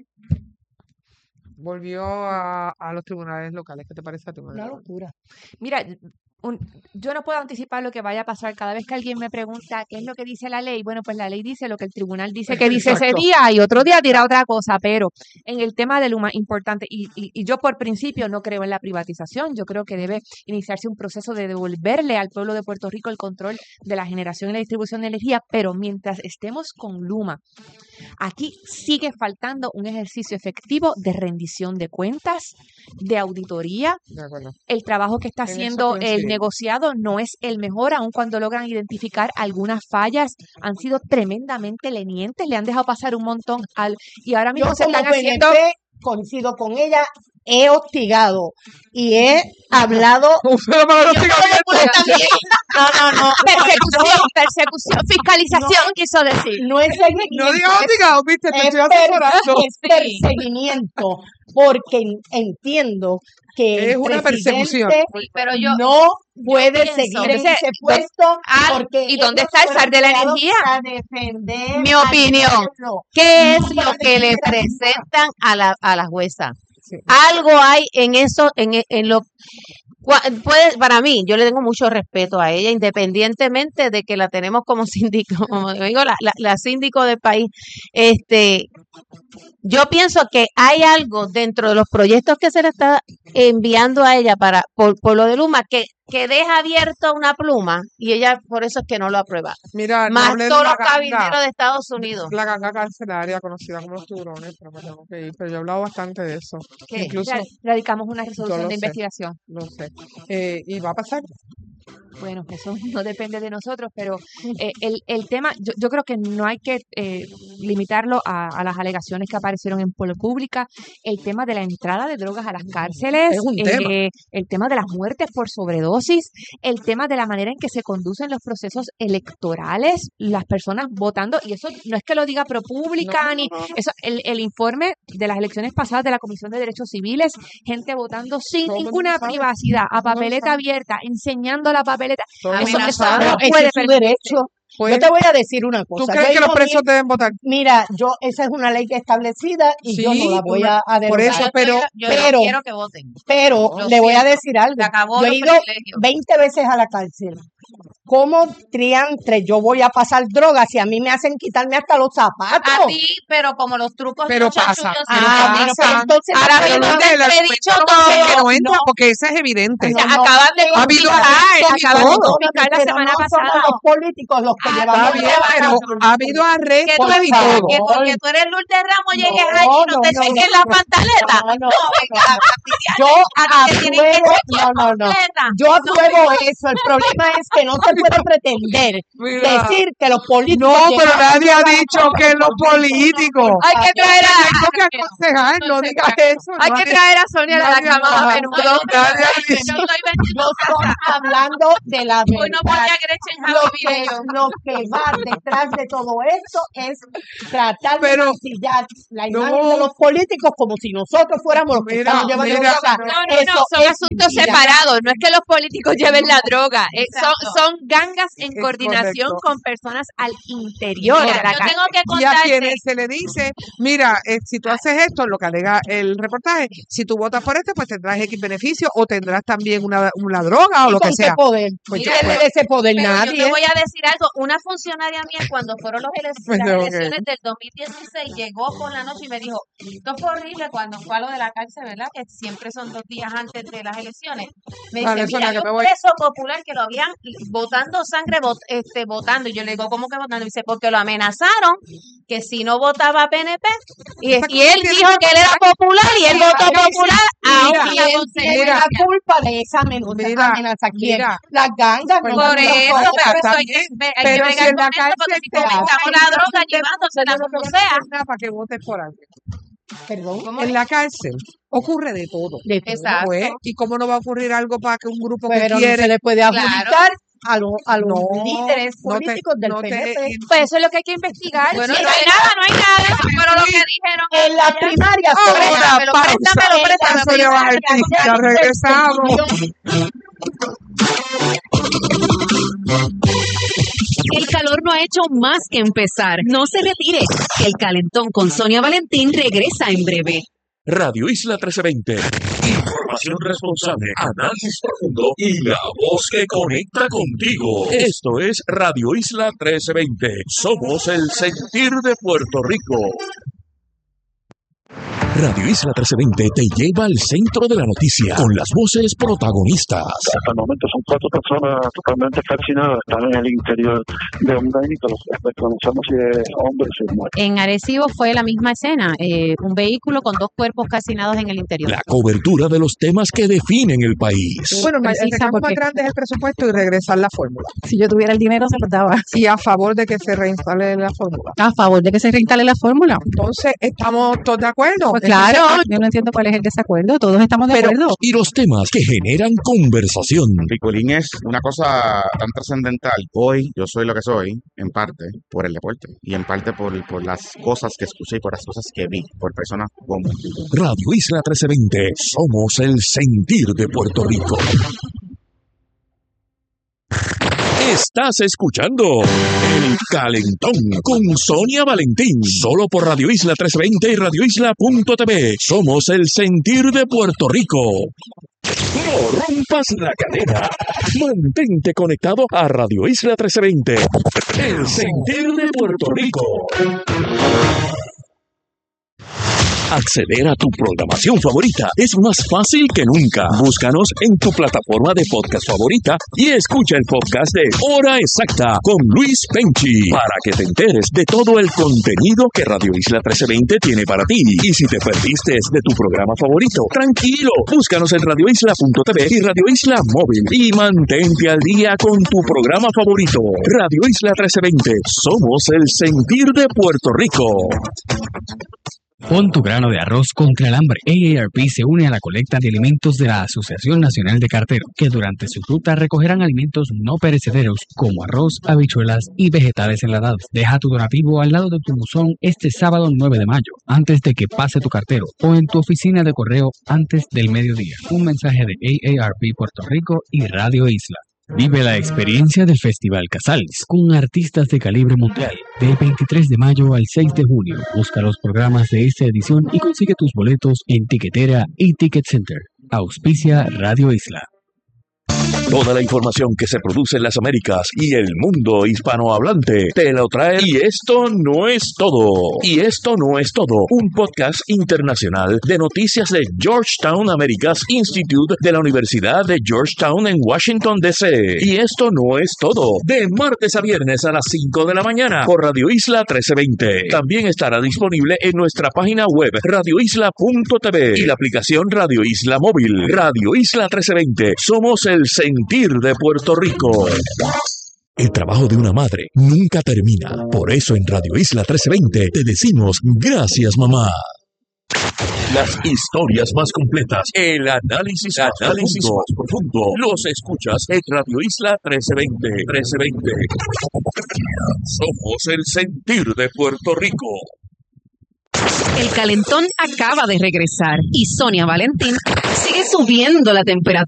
S3: Volvió a, a los tribunales locales. ¿Qué te parece a ti,
S18: Una
S3: Manuel?
S18: locura.
S16: Mira, un- yo no puedo anticipar lo que vaya a pasar. Cada vez que alguien me pregunta qué es lo que dice la ley, bueno, pues la ley dice lo que el tribunal dice que dice ese
S3: Exacto.
S16: día y otro día dirá otra cosa, pero en el tema de Luma, importante, y, y, y yo por principio no creo en la privatización, yo creo que debe iniciarse un proceso de devolverle al pueblo de Puerto Rico el control de la generación y la distribución de energía, pero mientras estemos con Luma, aquí sigue faltando un ejercicio efectivo de rendición de cuentas, de auditoría.
S3: De acuerdo.
S16: El trabajo que está
S3: En eso
S16: haciendo el
S3: coincidimos.
S16: negociado no es el mejor, aun cuando logran identificar algunas fallas, han sido tremendamente lenientes, le han dejado pasar un montón al y ahora
S18: Yo
S16: mismo se
S18: como
S16: están haciendo
S18: P N P coincido con ella, he hostigado y he hablado.
S3: Usted para los
S18: Yo como
S3: hostigamientos.
S18: popular también. No, no, no.
S16: persecución, persecución, fiscalización,
S18: No,
S16: quiso decir.
S18: no es
S3: No
S18: seguimiento,
S3: digas
S18: es,
S3: hostigado, viste, te
S18: es,
S3: estoy
S18: per-
S3: asesorando.
S18: es perseguimiento, porque en- entiendo que
S3: Es
S18: el
S3: una persecución.
S18: presidente
S17: Sí, pero yo,
S18: no
S17: yo
S18: puede
S17: pienso,
S18: seguir en
S16: Entonces,
S18: ese
S16: ¿dó-
S18: puesto
S16: ah,
S18: porque
S16: ¿y dónde
S18: ellos
S16: está el
S18: fueron
S16: zar de la
S18: creados
S16: energía?
S18: para defender
S17: mi
S18: al
S17: opinión,
S18: pueblo,
S17: ¿qué
S18: no
S17: es lo
S18: para
S17: que le
S18: defender a Luma.
S17: presentan a la, a la jueza?
S3: Sí.
S17: Algo hay en eso, en, e- en lo cua- puede, para mí, yo le tengo mucho respeto a ella, independientemente de que la tenemos como síndico, como digo, la, la, la síndico del país. Este, yo pienso que hay algo dentro de los proyectos que se le está enviando a ella para por, por lo de Luma que, que deja abierto una pluma y ella por eso es que no lo aprueba.
S3: Mira, no
S17: Más
S3: hablé de
S17: todos
S3: la
S17: los
S3: ganga,
S17: cabilderos de Estados Unidos.
S3: la ganga carcelaria conocida como los tiburones, pero me tengo que ir. Pero yo he hablado bastante de eso.
S17: ¿Qué?
S3: Incluso,
S16: Ra- Radicamos una
S3: yo
S16: resolución
S3: lo
S16: de
S3: sé,
S16: investigación.
S3: lo sé. Eh, y va a pasar.
S16: Bueno, eso no depende de nosotros, pero eh, el, el tema, yo, yo creo que no hay que eh, limitarlo a, a las alegaciones que aparecieron en Polo Pública. El tema de la entrada de drogas a las cárceles,
S3: Es un
S16: eh,
S3: tema.
S16: el tema de las muertes por sobredosis, el tema de la manera en que se conducen los procesos electorales, las personas votando, y eso no es que lo diga ProPublica, ni eso, el, el informe de las elecciones pasadas de la Comisión de Derechos Civiles, gente votando sin
S18: Todo el mundo
S16: ninguna
S18: sabe.
S16: privacidad, a
S18: Todo el mundo
S16: papeleta
S18: sabe.
S16: abierta, enseñando la papeleta.
S18: Todo el
S16: Eso,
S18: mundo
S16: eso
S18: sabe.
S16: no
S18: Ese
S16: puede
S18: es su
S16: permitirse.
S18: derecho.
S3: Pues,
S18: Yo te voy a decir una cosa.
S3: ¿tú
S18: Yo
S3: crees
S18: he
S3: que los
S18: ido
S3: presos
S18: bien-
S3: deben votar?
S18: Mira, yo esa es una ley que establecida y yo no
S3: Sí,
S18: la voy
S3: una-
S18: a, a
S3: por
S18: derogar.
S3: eso, pero,
S17: Yo
S18: pero,
S17: no quiero que voten.
S18: pero
S17: Lo
S18: le voy a
S17: siento.
S18: decir algo.
S17: Se acabó
S18: Yo he
S17: los
S18: ido
S17: privilegios.
S18: veinte veces a la cárcel. ¿Cómo triantre yo voy a pasar drogas si a mí me hacen quitarme hasta los zapatos?
S17: A ti, pero como los trucos
S3: pero
S17: no son
S3: pasa,
S17: tuyos,
S3: pero
S17: sino
S18: Ah,
S17: que
S18: pero
S3: pasa.
S18: entonces
S17: Ahora
S18: pero
S17: mismo
S18: no,
S3: Lourdes,
S17: te
S3: el
S17: he dicho
S3: argumento
S17: todo.
S3: no, no entra
S18: no.
S3: porque eso es evidente.
S18: No,
S17: Ya
S18: no,
S17: acaban de
S3: Ha habido
S17: confiscar,
S3: arrestos y
S17: acaban de
S3: todo.
S17: confiscar la
S18: pero
S17: semana
S18: no somos
S17: pasada.
S18: los políticos los que
S17: Ah,
S3: Está
S18: llevamos
S3: bien,
S18: drogas.
S3: pero ha habido
S17: Que
S3: arrestos
S17: tú
S18: Por
S3: y
S17: esperas
S3: todo.
S17: que
S18: favor.
S17: porque tú eres Lourdes Ramos llegues
S18: No,
S17: allí y no
S18: no,
S17: te
S18: no,
S17: cheques
S18: no.
S17: la pantaleta.
S18: No, no,
S17: No, venga, a fastidiar.
S18: Yo
S17: A ti te tienen que
S18: apruebo,
S17: chequear
S18: no, no, no.
S17: completa.
S18: Yo
S17: No,
S18: apruebo eso. El problema es que no se puede pretender
S3: Mira,
S18: decir que los políticos
S3: no, pero
S18: llevamos
S3: nadie ha
S18: drogas
S3: dicho que los políticos.
S17: hay que traer a
S3: Tengo que aconsejar, no digas eso.
S17: hay que
S3: nadie-
S17: traer a Sonia de la
S3: nadie-
S17: cama a
S3: ajá,
S17: menudo.
S3: nadie ha
S17: Yo
S3: dicho.
S17: estoy vendiendo
S18: Yo estoy
S17: casa.
S18: hablando de la
S17: Hoy no voy
S18: verdad.
S17: a Gretchen
S18: Lo
S17: Javi
S18: que,
S17: Video.
S18: lo que va detrás de todo esto es tratar de
S3: Pero,
S18: mancillar la imagen
S3: no.
S18: de los políticos como si nosotros fuéramos los que
S3: Mira,
S18: estamos llevando
S3: mira,
S18: droga.
S17: No, no,
S18: Eso
S17: no, son
S18: es
S17: asuntos
S18: mentira.
S17: separados. No es que los políticos lleven la droga. eh, son,
S16: Son, son gangas en
S3: Es
S16: coordinación
S3: correcto.
S16: con personas al interior de
S17: Mira,
S16: la
S17: yo
S16: calle.
S17: tengo que
S3: Y a
S17: contarte.
S3: quienes se le dice, mira, eh, si tú haces esto, lo que alega el reportaje, si tú votas por este, pues tendrás X beneficio o tendrás también una, una droga o
S18: ¿Y
S3: lo que
S18: con qué
S3: sea.
S18: poder?
S3: Pues
S17: Mira,
S3: ya,
S18: ¿Quién le
S3: pues,
S18: da ese poder?
S17: Pero yo
S18: Nadie.
S17: te voy a decir algo. Una funcionaria mía, cuando fueron los ele-
S3: pues,
S17: las
S3: ok.
S17: elecciones del dos mil dieciséis, llegó por la noche y me dijo, esto fue horrible cuando fue a lo de la cárcel, ¿verdad? Que siempre son dos días antes de las elecciones. Me dice,
S3: Vale,
S17: mira,
S3: Sonia,
S17: hay
S3: que me
S17: un
S3: voy.
S17: preso popular que lo habían botando sangre, bot- este, votando. Y yo le digo, ¿cómo que votando? Y dice, porque lo amenazaron que si no votaba P N P. Y,
S3: Esa
S17: y él
S3: cosa tiene
S17: dijo
S3: que
S17: que él era popular y él votó
S18: Mira,
S17: popular
S18: mira,
S17: aún la
S18: ¿quién tiene
S17: consecuencia.
S18: la culpa de esa amenaza?
S3: Mira,
S18: amenaza? ¿Quién?
S3: mira,
S18: Las gangas.
S3: pues
S18: no
S17: Por
S18: las
S17: eso,
S18: otras.
S17: pero eso
S3: está
S17: hay que,
S3: bien.
S17: ve- hay que
S3: Pero si
S17: bregar
S3: en la
S17: con eso, porque
S3: cárcel
S17: si
S3: te
S17: fomentamos
S3: hacen,
S17: la droga
S3: entonces
S17: llevándosela
S3: yo no
S17: como
S3: te voy a
S17: sea.
S3: decir nada para que votes por alguien.
S18: Perdón.
S3: En la cárcel ocurre de todo.
S18: De todo.
S17: Exacto.
S3: Pues, ¿y cómo no va a ocurrir algo para que un grupo que
S18: Pero no
S3: quiere?
S18: se le puede
S17: Claro.
S18: adjudicar a, los a los
S3: No,
S18: líderes
S3: no te,
S18: políticos del
S3: no te,
S18: P N P.
S16: Pues eso es lo que hay que investigar.
S17: Bueno,
S16: Si
S17: no
S16: es
S17: hay
S16: que-
S17: nada, no hay nada. Pero lo que dijeron
S18: En la
S17: allá-
S18: primaria
S3: Ahora,
S17: Préstamelo,
S3: pausa.
S17: préstamelo, préstamelo,
S3: Sonia Valentín, ya regresamos.
S7: El calor no ha hecho más que empezar. No se retire. El calentón con Sonia Valentín regresa en breve.
S8: Radio Isla trece veinte. Información responsable, análisis profundo y la voz que conecta contigo. Esto es Radio Isla trece veinte. Somos el sentir de Puerto Rico. Radio Isla trece veinte te lleva al centro de la noticia con las voces protagonistas.
S19: Hasta el momento son cuatro personas totalmente calcinadas, están en el interior de un vehículo. Desconocemos si es hombre o si es mujer.
S14: En Arecibo fue la misma escena, eh, un vehículo con dos cuerpos calcinados en el interior.
S8: La cobertura de los temas que definen el país.
S3: Bueno, el
S14: Precisa,
S3: reclamo más
S14: porque-
S3: grande es el presupuesto y regresar la fórmula.
S14: Si yo tuviera el dinero, se lo daba.
S3: Y a favor de que se reinstale la fórmula.
S14: A favor de que se reinstale la fórmula.
S3: Entonces, ¿estamos todos de acuerdo?
S14: Pues claro, yo no entiendo cuál es el desacuerdo, todos estamos de
S8: Pero,
S14: acuerdo.
S8: y los temas que generan conversación.
S20: Picolín es una cosa tan trascendental. Hoy yo soy lo que soy, en parte, por el deporte. Y en parte por, por las cosas que escuché y por las cosas que vi, por personas como...
S8: Radio Isla trece veinte. Somos el sentir de Puerto Rico. Estás escuchando El Calentón con Sonia Valentín. Solo por Radio Isla trece veinte y radio isla punto t v. Somos el sentir de Puerto Rico. No rompas la cadena. Mantente conectado a Radio Isla trece veinte. El sentir de Puerto Rico. Acceder a tu programación favorita es más fácil que nunca. Búscanos en tu plataforma de podcast favorita y escucha el podcast de Hora Exacta con Luis Penchi para que te enteres de todo el contenido que Radio Isla trece veinte tiene para ti. Y si te perdiste de tu programa favorito, tranquilo, búscanos en radio isla punto t v y Radio Isla Móvil y mantente al día con tu programa favorito. Radio Isla trece veinte, somos el sentir de Puerto Rico.
S21: Pon tu grano de arroz contra el hambre. A A R P se une a la colecta de alimentos de la Asociación Nacional de Carteros, que durante su ruta recogerán alimentos no perecederos como arroz, habichuelas y vegetales enlatados. Deja tu donativo al lado de tu buzón este sábado nueve de mayo, antes de que pase tu cartero, o en tu oficina de correo antes del mediodía. Un mensaje de A A R P Puerto Rico y Radio Isla. Vive la experiencia del Festival Casals con artistas de calibre mundial del veintitrés de mayo al seis de junio. Busca los programas de esta edición y consigue tus boletos en Tiquetera y Ticket Center. Auspicia Radio Isla.
S8: Toda la información que se produce en las Américas y el mundo hispanohablante te lo trae. Y esto no es todo. Y esto no es todo. Un podcast internacional de noticias de Georgetown Americas Institute de la Universidad de Georgetown en Washington, D C Y esto no es todo. De martes a viernes a las cinco de la mañana por Radio Isla trece veinte. También estará disponible en nuestra página web radio isla punto t v y la aplicación Radio Isla Móvil. Radio Isla trece veinte. Somos el sentir de Puerto Rico. El trabajo de una madre nunca termina. Por eso en Radio Isla trece veinte te decimos gracias, mamá. Las historias más completas, el análisis, análisis más profundo, los escuchas en Radio Isla trece veinte. trece veinte. Somos el sentir de Puerto Rico.
S7: El calentón acaba de regresar y Sonia Valentín sigue subiendo la temperatura